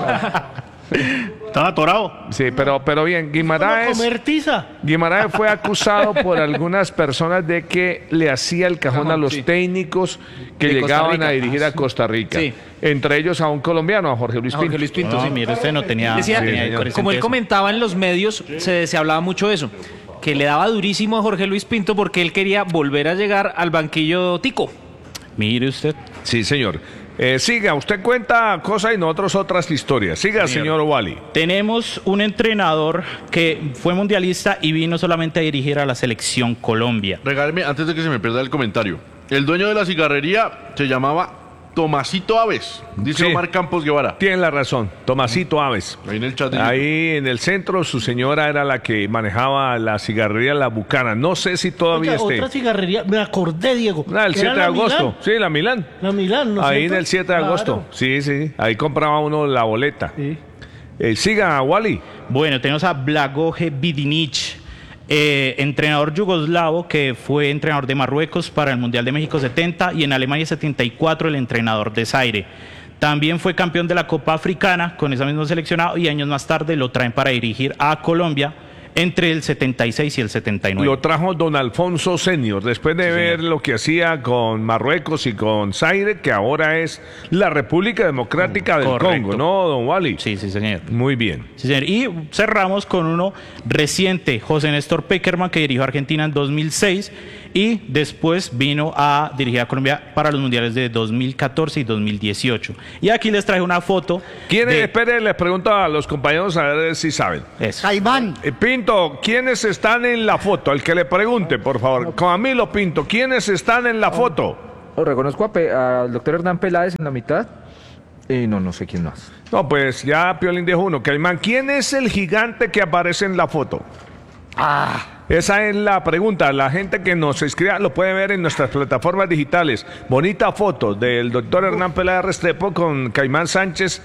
Estaba atorado. Sí, pero, pero bien, Como Guimaraes, comer tiza. Guimaraes fue acusado por algunas personas de que le hacía el cajón Cajón, a los sí. técnicos que De Costa llegaban Rica. a dirigir a Costa Rica. Sí. Entre ellos a un colombiano, a Jorge Luis A Pinto. Jorge Luis Pinto, No, sí. mire, usted no tenía... Decía, no tenía señor. presente como él eso. comentaba en los medios, se, se hablaba mucho de eso, que le daba durísimo a Jorge Luis Pinto porque él quería volver a llegar al banquillo tico. Mire usted. Sí, señor. Eh, siga, usted cuenta cosas y nosotros otras historias. Siga, señor Wally. Tenemos un entrenador que fue mundialista y vino solamente a dirigir a la selección Colombia. Regáleme, antes de que se me pierda el comentario. El dueño de la cigarrería se llamaba Tomasito Aves, dice Sí. Omar Campos Guevara. Tienen la razón, Tomasito Aves. Ahí en el chat de Ahí en el centro, su señora era la que manejaba la cigarrería La Bucana. No sé si todavía Oiga, esté. otra cigarrería, me acordé, Diego. Ah, el que siete era de la agosto. Milán. Sí, la Milán. La Milán, ¿no es Ahí cierto? en el siete de Claro. agosto. Sí, sí. Ahí compraba uno la boleta. Sí. Eh, siga, Wally. Bueno, tenemos a Blagoje Vidinic, eh, entrenador yugoslavo que fue entrenador de Marruecos para el Mundial de México setenta y en Alemania setenta y cuatro el entrenador de Zaire. También fue campeón de la Copa Africana con esa misma seleccionado y años más tarde lo traen para dirigir a Colombia entre el setenta y seis y el setenta y nueve. Lo trajo don Alfonso Senior, después de ver lo que hacía con Marruecos y con Zaire, que ahora es la República Democrática del Correcto. Congo, ¿no, don Wally? Sí, sí, señor. Muy bien. Sí, señor. Y cerramos con uno reciente, José Néstor Peckerman, que dirigió a Argentina en dos mil seis y después vino a dirigir a Colombia para los mundiales de dos mil catorce y dos mil dieciocho. Y aquí les traje una foto. ¿Quiénes? de- Espere, les pregunto a los compañeros a ver si saben. Eso. Caimán. Eh, Pinto, ¿quiénes están en la foto? El que le pregunte, por favor. Camilo Pinto, ¿quiénes están en la foto? Oh, reconozco a Pe- al doctor Hernán Peláez en la mitad. Y no, no sé quién más. No, pues ya Piolín dijo uno. Caimán, ¿quién es el gigante que aparece en la foto? Ah, esa es la pregunta. La gente que nos escriba lo puede ver en nuestras plataformas digitales. Bonita foto del doctor Hernán Peláez Restrepo con Caimán Sánchez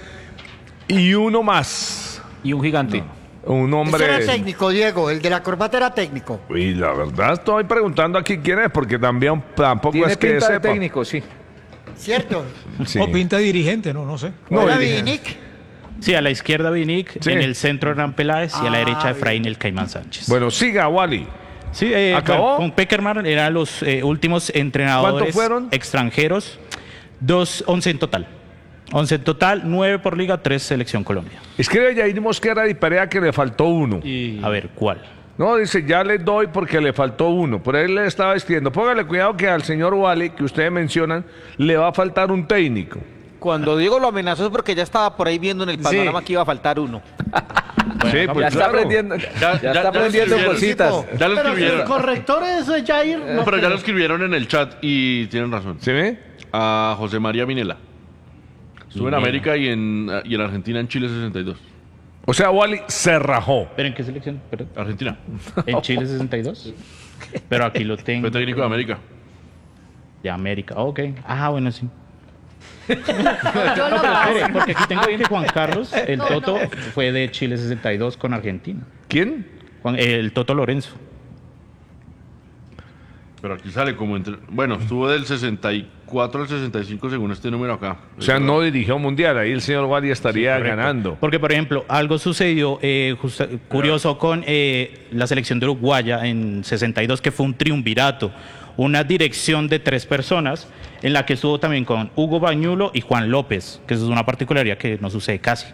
y uno más. Y un gigante. Un Ese hombre. era técnico, Diego. El de la corbata era técnico. Y la verdad estoy preguntando aquí quién es, porque también tampoco Tiene es que pinta de sepa. técnico, sí. ¿Cierto? Sí. O pinta de dirigente, no, no sé. No, ¿Era y- Vinic? Sí, a la izquierda Vinic, Sí. en el centro Hernán Peláez y a la Ah, derecha Efraín el Caimán Sánchez. Bueno, siga, Wally. Sí, eh, ¿acabó? bueno, con Peckerman eran los eh, últimos entrenadores ¿Cuántos fueron? extranjeros, dos, once en total. once en total, nueve por liga, tres selección Colombia. Escribe Yair Mosquera de Perea que le faltó uno. A ver, ¿cuál? No, dice, ya le doy porque le faltó uno. Por ahí le estaba escribiendo. Póngale cuidado que al señor Wally, que ustedes mencionan, le va a faltar un técnico. Cuando Diego lo amenazó es porque ya estaba por ahí viendo en el panorama que iba a faltar uno. Sí, ya pues está claro. aprendiendo, ya, ya está lo aprendiendo escribieron. cositas. Ya lo Pero si el escribieron. corrector es eh, Jair. No, pero ya lo escribieron en el chat y tienen razón. ¿Sí ve? A José María Minela. Estuvo en Minela. América y en, y en Argentina en Chile sesenta y dos. O sea, Wally se rajó. ¿Pero en qué selección? Perdón. Argentina. ¿En Chile sesenta y dos? Pero aquí lo tengo. Fue técnico de América. De América. Ok. Ah, bueno, sí. Yo lo No, pero paso. espere, porque aquí tengo que Juan Carlos, el Toto, fue de Chile sesenta y dos con Argentina. ¿Quién? Juan- el Toto Lorenzo. Pero aquí sale como entre... Bueno, estuvo del sesenta y cuatro al sesenta y cinco según este número acá. O sea, no dirigió mundial. Ahí el señor Wally estaría Correcto. ganando. Porque, por ejemplo, algo sucedió eh, justa- curioso con eh, la selección de Uruguaya en sesenta y dos, que fue un triunvirato, una dirección de tres personas, en la que estuvo también con Hugo Bañulo y Juan López, que eso es una particularidad que no sucede casi.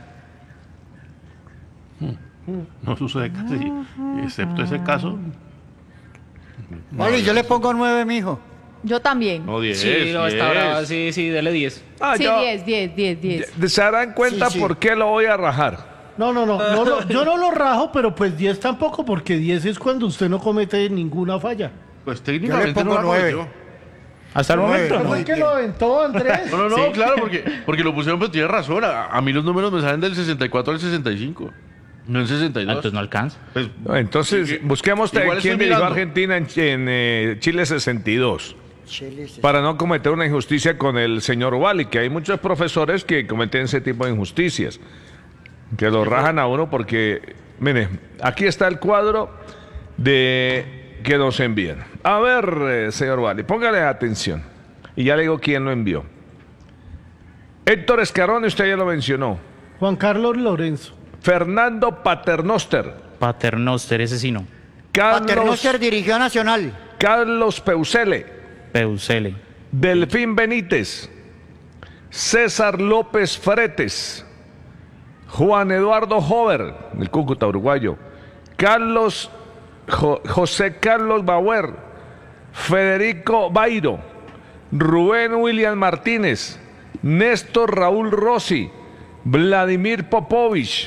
No sucede casi, excepto ese caso. Vale, yo le pongo nueve, mijo. Yo también. No, diez. Sí, no, está diez. brava, sí, sí, dele diez. Ah, Sí, yo- diez, diez, diez, diez. ¿Se darán cuenta Sí, sí. por qué lo voy a rajar? No, no, no, no lo- yo no lo rajo, pero pues diez tampoco, porque diez es cuando usted no comete ninguna falla. Pues Yo técnicamente le pongo no la nueve. cometió. Hasta el Nueve. momento, ¿No ¿no? fue que lo aventó Andrés? No, no, no, Sí. claro, porque, porque lo pusieron, pero tiene razón. A, a mí los números me salen del sesenta y cuatro al sesenta y cinco. No en sesenta y Ah, dos. entonces no alcanza. Pues, No, entonces, Sí, que- busquemos igual quién estoy dirigió a mirando. Argentina en, en, eh, Chile sesenta y dos. Chile, sí. Para no cometer una injusticia con el señor Wally, que hay muchos profesores que cometen ese tipo de injusticias, que lo rajan a uno porque, mire, aquí está el cuadro de que nos envían. A ver, eh, señor Wally, póngale atención. Y ya le digo quién lo envió. Héctor Escarone, usted ya lo mencionó. Juan Carlos Lorenzo. Fernando Paternoster. Paternoster, ese sí no. Carlos, Paternoster dirigió a Nacional. Carlos Peusele. Peusele. Delfín Benítez, César López Fretes, Juan Eduardo Hover, del Cúcuta uruguayo, Carlos Jo- José Carlos Bauer, Federico Bairo, Rubén William Martínez, Néstor Raúl Rossi, Vladimir Popovich,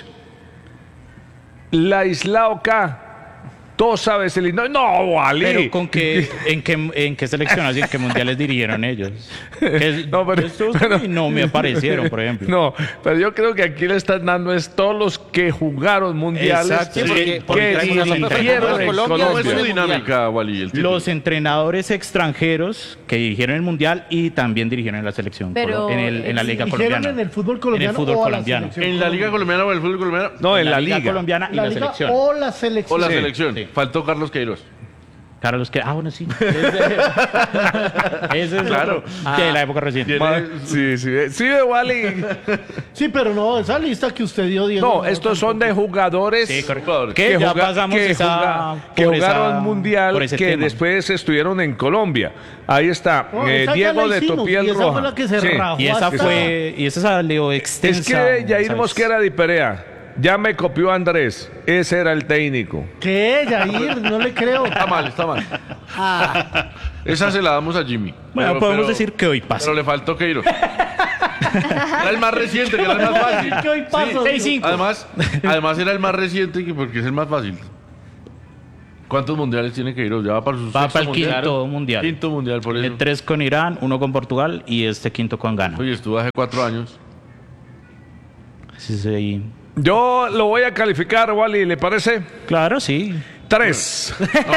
Laislao K, Tosa Veselino. No, Wally. Pero con qué, en qué, en qué selección, así en qué mundiales dirigieron ellos. Que- No, pero- estos pero- y no me aparecieron, por ejemplo. No, pero yo creo que aquí le están dando es todos los que jugaron mundiales, Exacto, que, porque- porque que traen una dirigieron en Colombia, ¿cómo es su Colombia. dinámica, Wally? El título? Los entrenadores extranjeros que dirigieron el mundial y también dirigieron en la selección, Pero, colo- en, el- en la liga ¿Dijeron colombiana. en el fútbol colombiano En el fútbol o a la colombiano. selección ¿En la Liga colombiana? Colombiana o en el fútbol colombiano? No, en la, liga. colombiana y La la, liga selección. o la O selección. la Sí, selección. sí. Faltó Carlos Queiroz. Carlos que, ah, bueno, sí. Ese, ese es Claro. otro, de la época reciente. Ma- Sí, sí, sí, de Wally. Sí, pero no, esa lista que usted dio, Diego. No, estos son de jugadores Sí, correcto. que, Que ya juga- pasamos que esa- juga- que por jugaron esa- mundial, por ese que tema. después estuvieron en Colombia. Ahí está, No, eh, esa ya Diego la de hicimos, Topiel y esa Roja. fue la que se rajó. Y esa hasta- fue, y esa salió extensa. Es que Jair ¿sabes? Mosquera de Perea, ya me copió Andrés, ese era el técnico. ¿Qué, Jair? No le creo. Está mal, está mal. Ah, Esa se la damos a Jimmy. Bueno, Pero- podemos pero- decir que hoy pasa. Pero le faltó Queiroz. Era el más reciente, que era el más fácil. Que hoy paso. seis cinco. Además, además era el más reciente que- porque es el más fácil. ¿Cuántos mundiales tiene Queiroz? Ya va para su Va sexto para el mundial. quinto mundial. Quinto mundial, por eso. Eh, Tres con Irán, uno con Portugal y este quinto con Ghana. Oye, estuvo hace cuatro años. Sí, sí. Yo lo voy a calificar, Wally, ¿le parece? Claro, sí. Tres.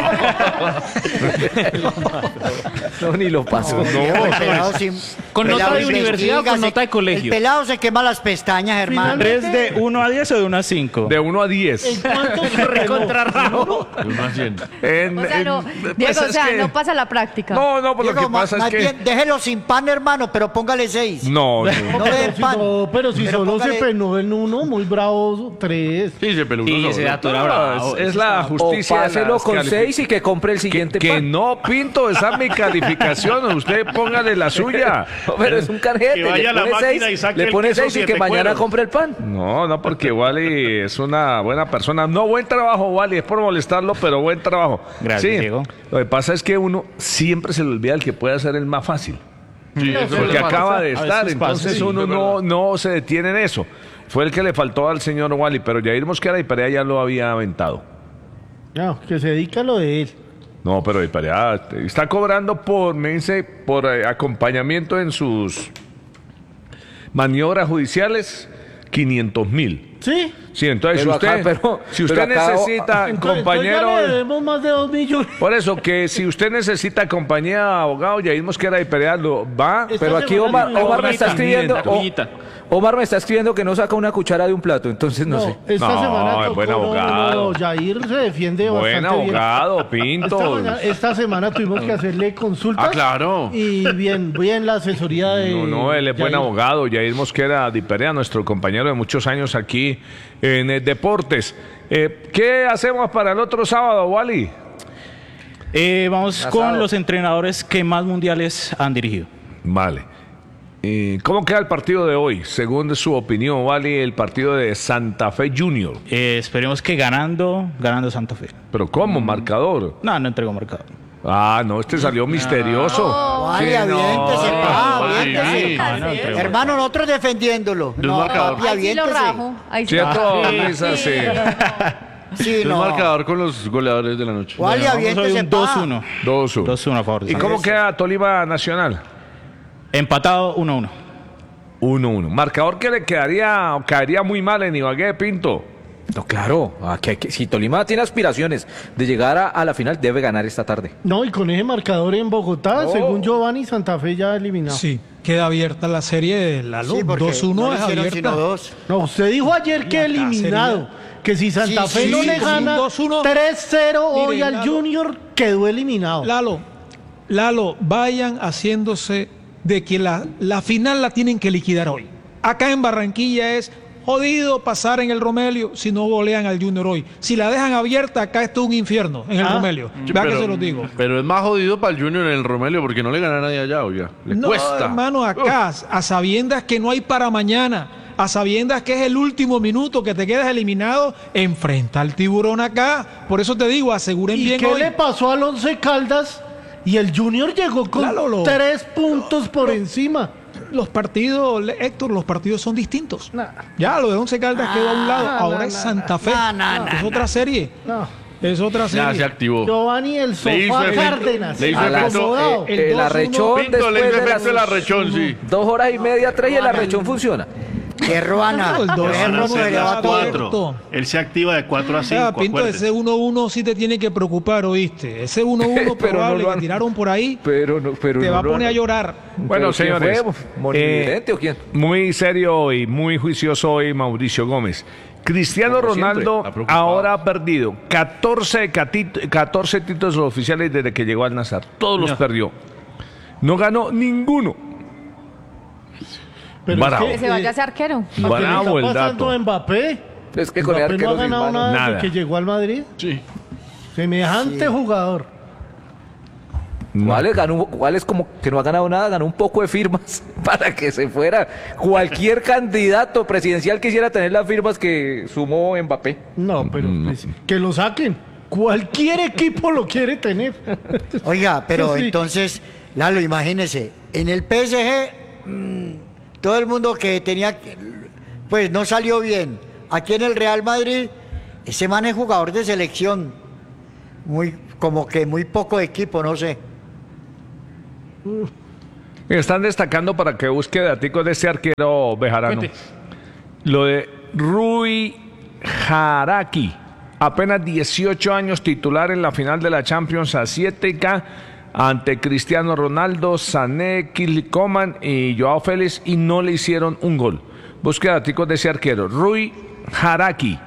No, ni lo pasó. el pelado sin- ¿Con pelado nota de se universidad o con investiga, nota de se- colegio? El pelado se quema las pestañas, hermano. ¿Tres de uno a diez o de uno a cinco? De uno a ¿En diez. cuánto se Recontra raro. De uno a cien. En- O sea, no, en- pues Diego, o es sea, que- no pasa la práctica. No, no, pues lo Diego, que ma- pasa es más que... bien, déjelo sin pan, hermano, pero póngale seis. No, no. No le den si pan. no, pero si Pero solo póngale- se penó en uno, muy bravo, tres. Sí, se peló Sí, uno ese solo. dato era No, bravo. es, es la O justicia. de páselo las con calific- seis y que compre el Que, siguiente que pan. no, Pinto, esa es mi calificación. Usted póngale la suya. No, pero es un carjete. Que vaya le a la pone máquina seis, y saque le el pone queso seis y que siete mañana cueros. compre el pan. No, no, porque Wally es una buena persona. No, buen trabajo, Wally. Es por molestarlo, pero buen trabajo. Gracias, Sí, Diego. Lo que pasa es que uno siempre se le olvida el que puede hacer el más fácil. Sí, eso es Porque verdad. acaba de A estar, veces pasa, entonces sí, uno es no, verdad. no se detiene en eso. Fue el que le faltó al señor Wally, pero Jair Mosquera y Perea ya lo había aventado. No, que se dedica a lo de él. No, pero y Perea está cobrando por, me dice, por eh, acompañamiento en sus maniobras judiciales, quinientos mil. ¿Sí? Sí, entonces Pero si usted, acá- pero- si usted pero acá- necesita Entonces, compañero... entonces ya le debemos más de dos millones. Por eso, que si usted necesita compañía de abogado, Jair Mosquera y Perea lo va. Esta Pero aquí semana Omar, no, Omar me está cuñita, escribiendo. la cuñita. O- Omar me está escribiendo que no saca una cuchara de un plato, entonces no, No, sé. esta No, semana es tocó, buen no, abogado. no, Jair se defiende Buen bastante bien. abogado, Esta, Pinto. mañana- esta semana tuvimos que hacerle consultas. Ah, claro. Y bien, bien la asesoría de. No, no, él es buen Jair. abogado. Jair Mosquera Di Perea, nuestro compañero de muchos años aquí en eh, Deportes. Eh, ¿Qué hacemos para el otro sábado, Wally? Eh, vamos Asado. con los entrenadores que más mundiales han dirigido. Vale. Eh, ¿Cómo queda el partido de hoy? Según su opinión, Wally, el partido de Santa Fe Junior. Eh, esperemos que ganando, ganando Santa Fe. ¿Pero cómo? ¿Marcador? No, no entregó marcador. Ah, no, este salió misterioso. Vale, Sí, aviéntese, no, pa, Wally. aviéntese. Ah, no entregó. Hermano, nosotros defendiéndolo. De un No, marcador. papi, Ahí sí lo aviéntese. rajo. Ahí sí. ¿Cierto, Sí. Luisa? Sí. Sí, El no. marcador con los goleadores de la noche. Wally, Vamos hoy aviéntese, un pa. dos uno. dos uno. dos uno a favor de ¿Y Santa cómo Fe. queda Tolima Nacional? Empatado uno uno. uno uno. Marcador que le quedaría, caería muy mal en Ibagué, Pinto. No, claro. Aquí hay que- si Tolima tiene aspiraciones de llegar a, a la final, debe ganar esta tarde. No, y con ese marcador en Bogotá, Oh. según Giovanni, Santa Fe ya eliminado. Sí, queda abierta la serie de la Sí, porque dos uno no le es hicieron abierta. sino dos. No, usted dijo ayer que acá eliminado. Que si Santa Sí, Fe sí, no sí, le sí, gana dos uno. tres cero hoy Mire, al Lalo. Junior, quedó eliminado. Lalo, Lalo, vayan haciéndose de que la, la final la tienen que liquidar hoy. Acá en Barranquilla es jodido pasar en el Romelio si no golean al Junior hoy. Si la dejan abierta, acá esto es un infierno en el Ah. Romelio. Sí, Vea pero- que se los digo. Pero es más jodido para el Junior en el Romelio porque no le gana a nadie allá, oiga. Le No, cuesta. hermano, acá, a sabiendas que no hay para mañana, a sabiendas que es el último minuto que te quedas eliminado, enfrenta al Tiburón acá. Por eso te digo, aseguren ¿Y bien qué hoy. le pasó al Once Caldas? Y el Junior llegó con Lalo, lo- tres puntos por encima. Los partidos, Le- Héctor, los partidos son distintos. Ya, lo de Once Caldas quedó a un lado. Ah, Ahora no, es no, Santa Fe. no, no, es no, otra serie. No. Es otra Ya serie. se activó. Giovanni, el Le hizo sofá efecto- Cárdenas. le hizo A las- efecto- acomodado. eh, El el dos uno. arrechón Pinto, le después hizo de efecto el las arrechón, sí. dos horas y media, tres y el arrechón funciona. Qué ruana. El dos Qué uno ruana, se le va la todo. cuatro. Cuatro. Él se activa de cuatro a O sea, cinco. Pinto, acuérdese. ese uno uno sí te tiene que preocupar, ¿oíste? Ese uno uno Pero no probable lo han- que tiraron por ahí Pero no, pero te no va a lo poner a han- llorar. Bueno, ¿Pero quién señores, fue? ¿Monividente o quién? muy serio y muy juicioso hoy Mauricio Gómez. Cristiano Como siempre, Ronaldo está preocupado. ahora ha perdido catorce, cati- catorce títulos oficiales desde que llegó al Nazar. Todos los No. perdió. No ganó ninguno. Pero Bravo. es Que se vaya a ser arquero. lo que le Bravo el está pasando dato. a Mbappé. Es que con el Mbappé no arquero ha ganado Silvano- nada, Nada. desde que llegó al Madrid. Sí. Semejante jugador. ¿Cuál es? Ganó, ¿Cuál es como que no ha ganado nada? Ganó un poco de firmas para que se fuera. Cualquier candidato presidencial quisiera tener las firmas que sumó Mbappé. No, pero pues, que lo saquen. Cualquier equipo lo quiere tener. Oiga, pero Sí. entonces, Lalo, imagínese, en el P S G, mm, todo el mundo que tenía, que- pues no salió bien. Aquí en el Real Madrid, ese man es jugador de selección. Muy, como que muy poco equipo, no sé. Están destacando para que busque daticos de este arquero bejarano. Cuente. Lo de Rui Haraki. Apenas dieciocho años, titular en la final de la Champions Asiática ante Cristiano Ronaldo, Sané, Kingsley Coman y Joao Félix, y no le hicieron un gol. Busque daticos de ese arquero. Rui Haraki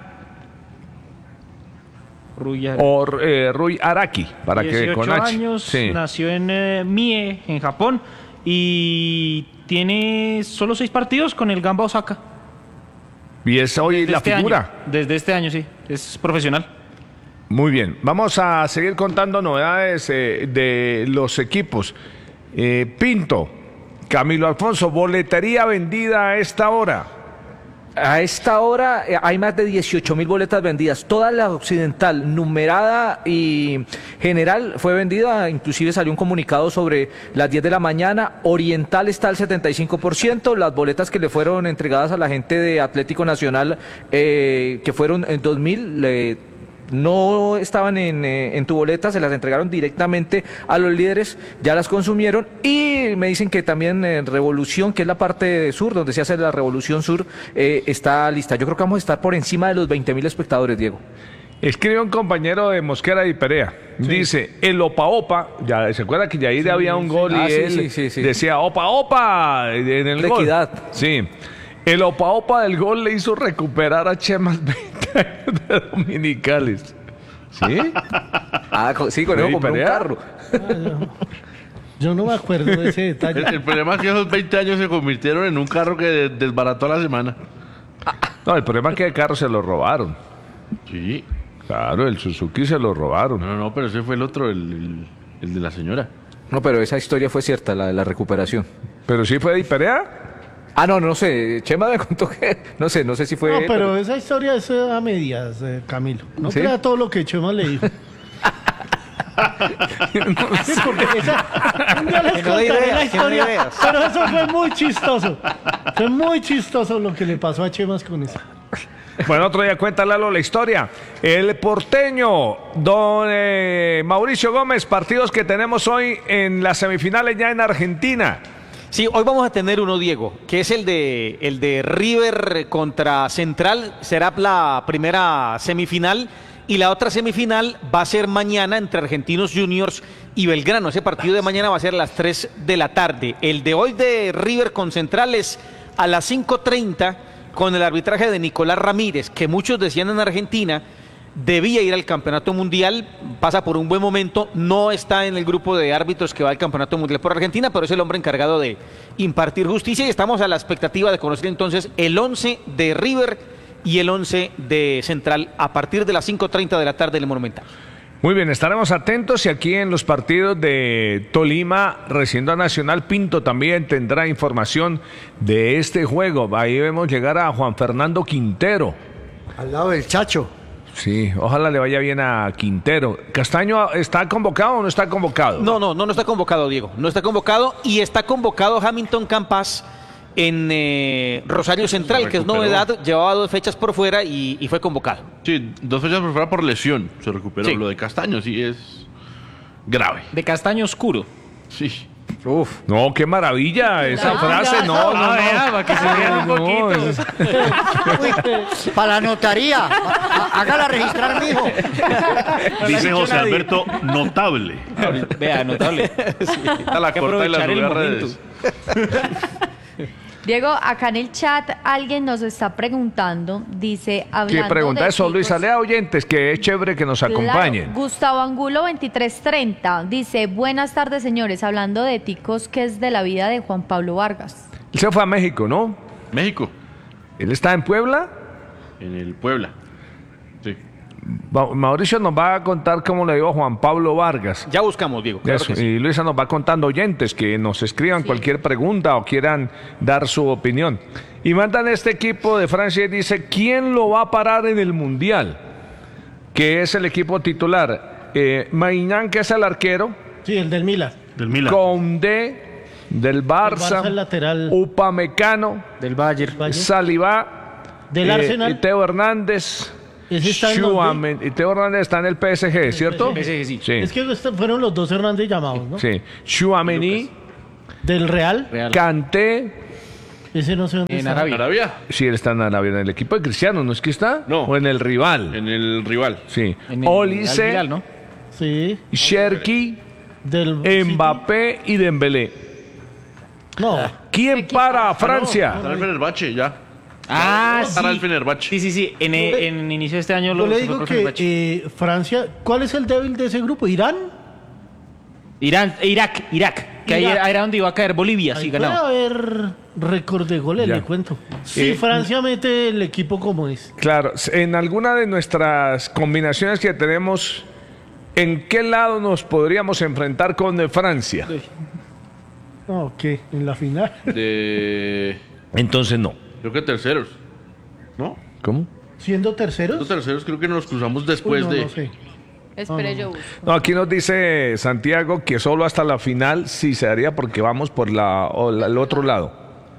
Ruyar. o eh, Rui Araki, para que dieciocho con H. años, Sí. nació en eh, Mie, en Japón, y tiene solo seis partidos con el Gamba Osaka. Y es hoy Desde la este figura. año. Desde este año, sí. Es profesional. Muy bien, vamos a seguir contando novedades eh, de los equipos. Eh, Pinto, Camilo Alfonso, boletería vendida a esta hora. A esta hora eh, hay más de dieciocho mil boletas vendidas. Toda la occidental, numerada y general, fue vendida. Inclusive salió un comunicado sobre las diez de la mañana. Oriental está al setenta y cinco por ciento. Las boletas que le fueron entregadas a la gente de Atlético Nacional, eh, que fueron en dos mil, eh, no estaban en, eh, en tu boleta, se las entregaron directamente a los líderes, ya las consumieron. Y me dicen que también en Revolución, que es la parte sur, donde se hace la Revolución Sur, eh, está lista. Yo creo que vamos a estar por encima de los veinte mil espectadores, Diego. Escribe un compañero de Mosquera y Perea. Sí. Dice, el Opa Opa, ya se acuerda que ya ahí sí, había un gol ah, y sí, él sí, sí, sí. decía Opa Opa en el de gol. Equidad. Sí. El Opa Opa del gol le hizo recuperar a Chemas veinte años de dominicales. ¿Sí? Ah, sí, con eso compró un carro. Ah, yo, yo no me acuerdo de ese detalle. El, el problema es que esos veinte años se convirtieron en un carro que desbarató a la semana. No, el problema es que el carro se lo robaron. Sí. Claro, el Suzuki se lo robaron. No, no, pero ese fue el otro, el, el, el de la señora. No, pero esa historia fue cierta, la de la recuperación. ¿Pero sí fue de Perea? Ah, no, no sé. Chema me contó que... No sé, no sé si fue... No, pero, pero... esa historia es a medias, eh, Camilo. No ¿sí? crea todo lo que Chema le dijo. Sí, porque esa... Un día les contaré ideas, la historia, pero eso fue muy chistoso. Fue muy chistoso lo que le pasó a Chemas con eso. Bueno, otro día cuenta Lalo la historia. El porteño, don eh, Mauricio Gómez, partidos que tenemos hoy en las semifinales ya en Argentina. Sí, hoy vamos a tener uno, Diego, que es el de, el de River contra Central. Será la primera semifinal. Y la otra semifinal va a ser mañana entre Argentinos Juniors y Belgrano. Ese partido de mañana va a ser a las tres de la tarde. El de hoy de River con Central es a las cinco treinta con el arbitraje de Nicolás Ramírez, que muchos decían en Argentina debía ir al Campeonato Mundial, pasa por un buen momento, no está en el grupo de árbitros que va al Campeonato Mundial por Argentina, pero es el hombre encargado de impartir justicia y estamos a la expectativa de conocer entonces el once de River y el once de Central a partir de las cinco treinta de la tarde en el Monumental. Muy bien, estaremos atentos y aquí en los partidos de Tolima, recién a Nacional, Pinto también tendrá información de este juego. Ahí vemos llegar a Juan Fernando Quintero. Al lado del Chacho. Sí, ojalá le vaya bien a Quintero. ¿Castaño está convocado o no está convocado? No, no, no, no está convocado, Diego. No está convocado y está convocado Hamilton Campas en eh, Rosario Central, que es novedad. Llevaba dos fechas por fuera y, y fue convocado. Sí, dos fechas por fuera por lesión. Se recuperó. Sí. Lo de Castaño sí es grave. De Castaño oscuro. Sí. Uf, no, qué maravilla esa no, frase, ya, no, no, no, no, vea, para que se vea un poquito. Uy, para la notaría, hágala registrar, mijo. Dice José Alberto, notable. Vea, notable. Sí, a la corta y las redes. Diego, acá en el chat alguien nos está preguntando, dice, hablando ¿qué pregunta de eso, ticos, Luisa? Lea oyentes, que es chévere que nos claro, acompañen. Gustavo Angulo veintitrés treinta dice, buenas tardes señores, hablando de ticos, ¿qué es de la vida de Juan Pablo Vargas? Él se fue a México, ¿no? México. ¿Él está en Puebla? En el Puebla, sí. Mauricio nos va a contar cómo le dio a Juan Pablo Vargas. Ya buscamos, Diego. Claro Eso, sí. Y Luisa nos va contando oyentes que nos escriban sí. cualquier pregunta o quieran dar su opinión. Y mandan este equipo de Francia y dice, ¿quién lo va a parar en el Mundial? Que es el equipo titular. Eh, Maignan, que es el arquero. Sí, el del Milan. Del Milan. Condé, del Barça. El Barça, el lateral. Upamecano. Del Bayern. Saliba. Del eh, Arsenal. Y Teo Hernández. Ese está en y Teo Hernández está en el P S G, ¿cierto? P S G, sí. sí. Es que fueron los dos Hernández llamados, ¿no? Sí. Tchouaméni. Del Real. Real. Kanté. Ese no sé dónde en está. Arabia. ¿Arabia? Sí, él está en Arabia, en el equipo de Cristiano, ¿no es que está? No. O en el rival. En el rival. Sí. En el Olise, Al Hilal, ¿no? Sí. Cherki, Del Mbappé y Dembélé. No. ¿Quién para a Francia? Está el Fenerbahce ya. Ah, Para sí. el Fenerbahce. Sí, sí, sí. En, en inicio de este año lo Yo le digo que eh, Francia, ¿cuál es el débil de ese grupo? ¿Irán? Irán, Irak, Irak. Que Irak. ahí era donde iba a caer Bolivia, Ahí sí, puede ganado. haber récord de goles, Ya. le cuento. Si Eh, Francia mete el equipo como es. Claro, en alguna de nuestras combinaciones que tenemos, ¿en qué lado nos podríamos enfrentar con Francia? No, ¿qué? En la final. De... Entonces no. Creo que terceros. ¿no? ¿Cómo? ¿Siendo terceros? Siendo terceros creo que nos cruzamos después Uy, no, de... no sé. Espere, yo busco. No, aquí nos dice Santiago que solo hasta la final sí se haría porque vamos por la, o la- el otro lado.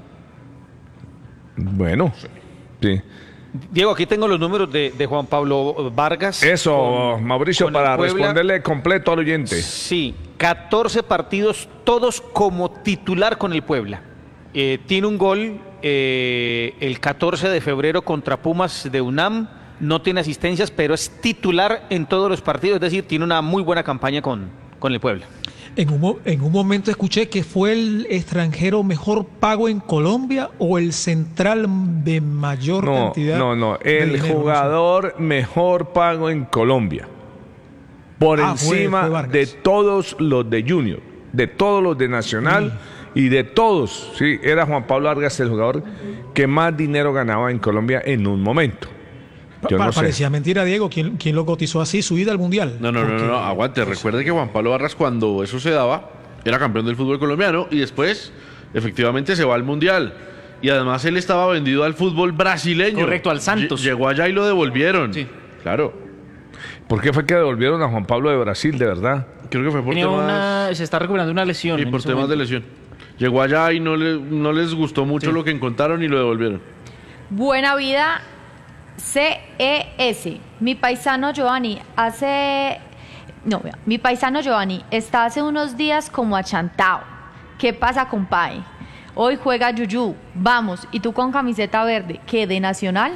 Bueno, sí. Diego, aquí tengo los números de, de Juan Pablo Vargas. Eso, con- Mauricio, con el para Puebla. responderle completo al oyente. Sí, catorce partidos, todos como titular con el Puebla. Eh, tiene un gol eh, el catorce de febrero contra Pumas de UNAM. No tiene asistencias, pero es titular en todos los partidos. Es decir, tiene una muy buena campaña con, con el Puebla. En un, mo- en un momento escuché que fue el extranjero mejor pago en Colombia o el central de mayor No, cantidad. no, no. de El dinero, jugador mejor pago en Colombia. Por Ah, fue- encima fue Vargas. de todos los de Junior, de todos los de Nacional y de todos. Sí, era Juan Pablo Vargas el jugador que más dinero ganaba en Colombia en un momento. Pa- Yo pa- no sé. Parecía mentira, Diego. ¿Quién, quién lo cotizó así? Su ida al Mundial. No, no, no, no, no, aguante. Recuerde que Juan Pablo Vargas, cuando eso se daba, era campeón del fútbol colombiano y después, efectivamente, se va al Mundial. Y además él estaba vendido al fútbol brasileño. Correcto, al Santos. Lle- Llegó allá y lo devolvieron. Sí. Claro. ¿Por qué fue que devolvieron a Juan Pablo de Brasil, de verdad? Creo que fue por Tenía temas... una, se está recuperando una lesión. Y en por ese temas de momento. lesión. Llegó allá y no, le- no les gustó mucho Sí. lo que encontraron y lo devolvieron. Buena vida C E S. Mi paisano Giovanni hace... No, vea, mi paisano Giovanni está hace unos días como achantado. ¿Qué pasa, compadre? Hoy juega Yuyu. Vamos, ¿y tú con camiseta verde? ¿Qué, de Nacional?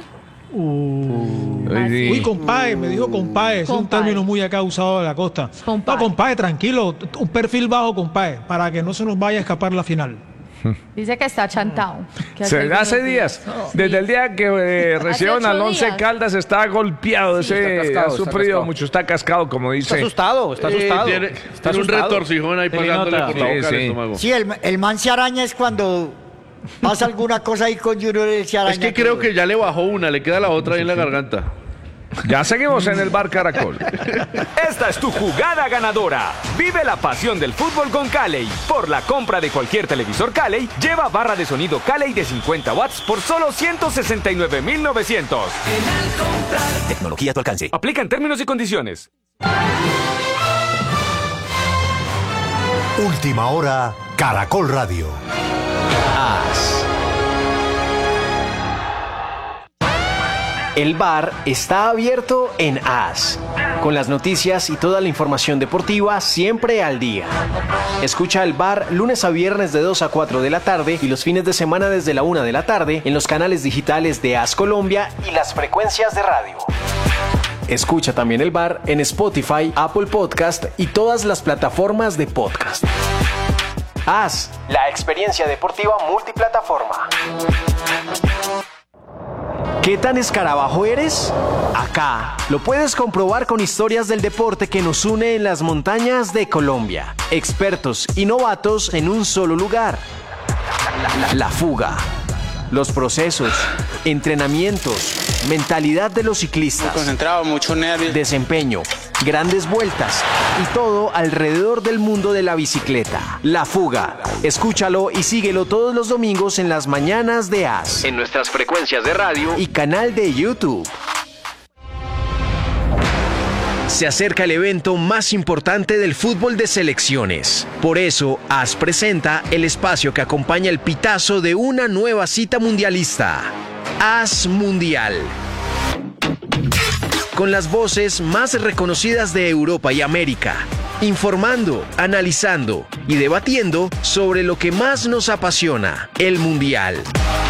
Uy, compadre, me dijo compadre. Es un Compadre. término muy acá usado de la costa. No, compadre, tranquilo. Un perfil bajo, compadre, para que no se nos vaya a escapar la final. Dice que está achantado. que Se- algunos hace días, desde el día que eh, recibieron ocho al Once días. Caldas está golpeado, Sí, ese, está cascado, ha está sufrido cascado. mucho, está cascado, como dice. Está asustado, está Sí, asustado. tiene, está tiene un asustado. retorcijón ahí pasándole nota. por la Sí, boca al sí. estómago. Sí, el, el man se araña es cuando pasa alguna cosa ahí con Junior, él se araña. Es que creo que ya le bajó una, le queda la otra ahí en la garganta. Ya seguimos en el Bar Caracol. Esta es tu jugada ganadora. Vive la pasión del fútbol con Calley. Por la compra de cualquier televisor Calley, lleva barra de sonido Calley de cincuenta watts por solo ciento sesenta y nueve mil novecientos. Tecnología a tu alcance. Aplica en términos y condiciones. Última hora, Caracol Radio. El bar está abierto en A S, con las noticias y toda la información deportiva siempre al día. Escucha el bar lunes a viernes de dos a cuatro de la tarde y los fines de semana desde la una de la tarde en los canales digitales de A S Colombia y las frecuencias de radio. Escucha también el bar en Spotify, Apple Podcast y todas las plataformas de podcast. A S, la experiencia deportiva multiplataforma. ¿Qué tan escarabajo eres? Acá lo puedes comprobar con historias del deporte que nos une en las montañas de Colombia. Expertos y novatos en un solo lugar. La, la fuga. Los procesos, entrenamientos, mentalidad de los ciclistas. Concentrado, mucho nervio. Desempeño, grandes vueltas y todo alrededor del mundo de la bicicleta. La Fuga. Escúchalo y síguelo todos los domingos en las mañanas de A S. En nuestras frecuencias de radio y canal de YouTube. Se acerca el evento más importante del fútbol de selecciones. Por eso, A S presenta el espacio que acompaña el pitazo de una nueva cita mundialista. A S Mundial. Con las voces más reconocidas de Europa y América, informando, analizando y debatiendo sobre lo que más nos apasiona, el Mundial.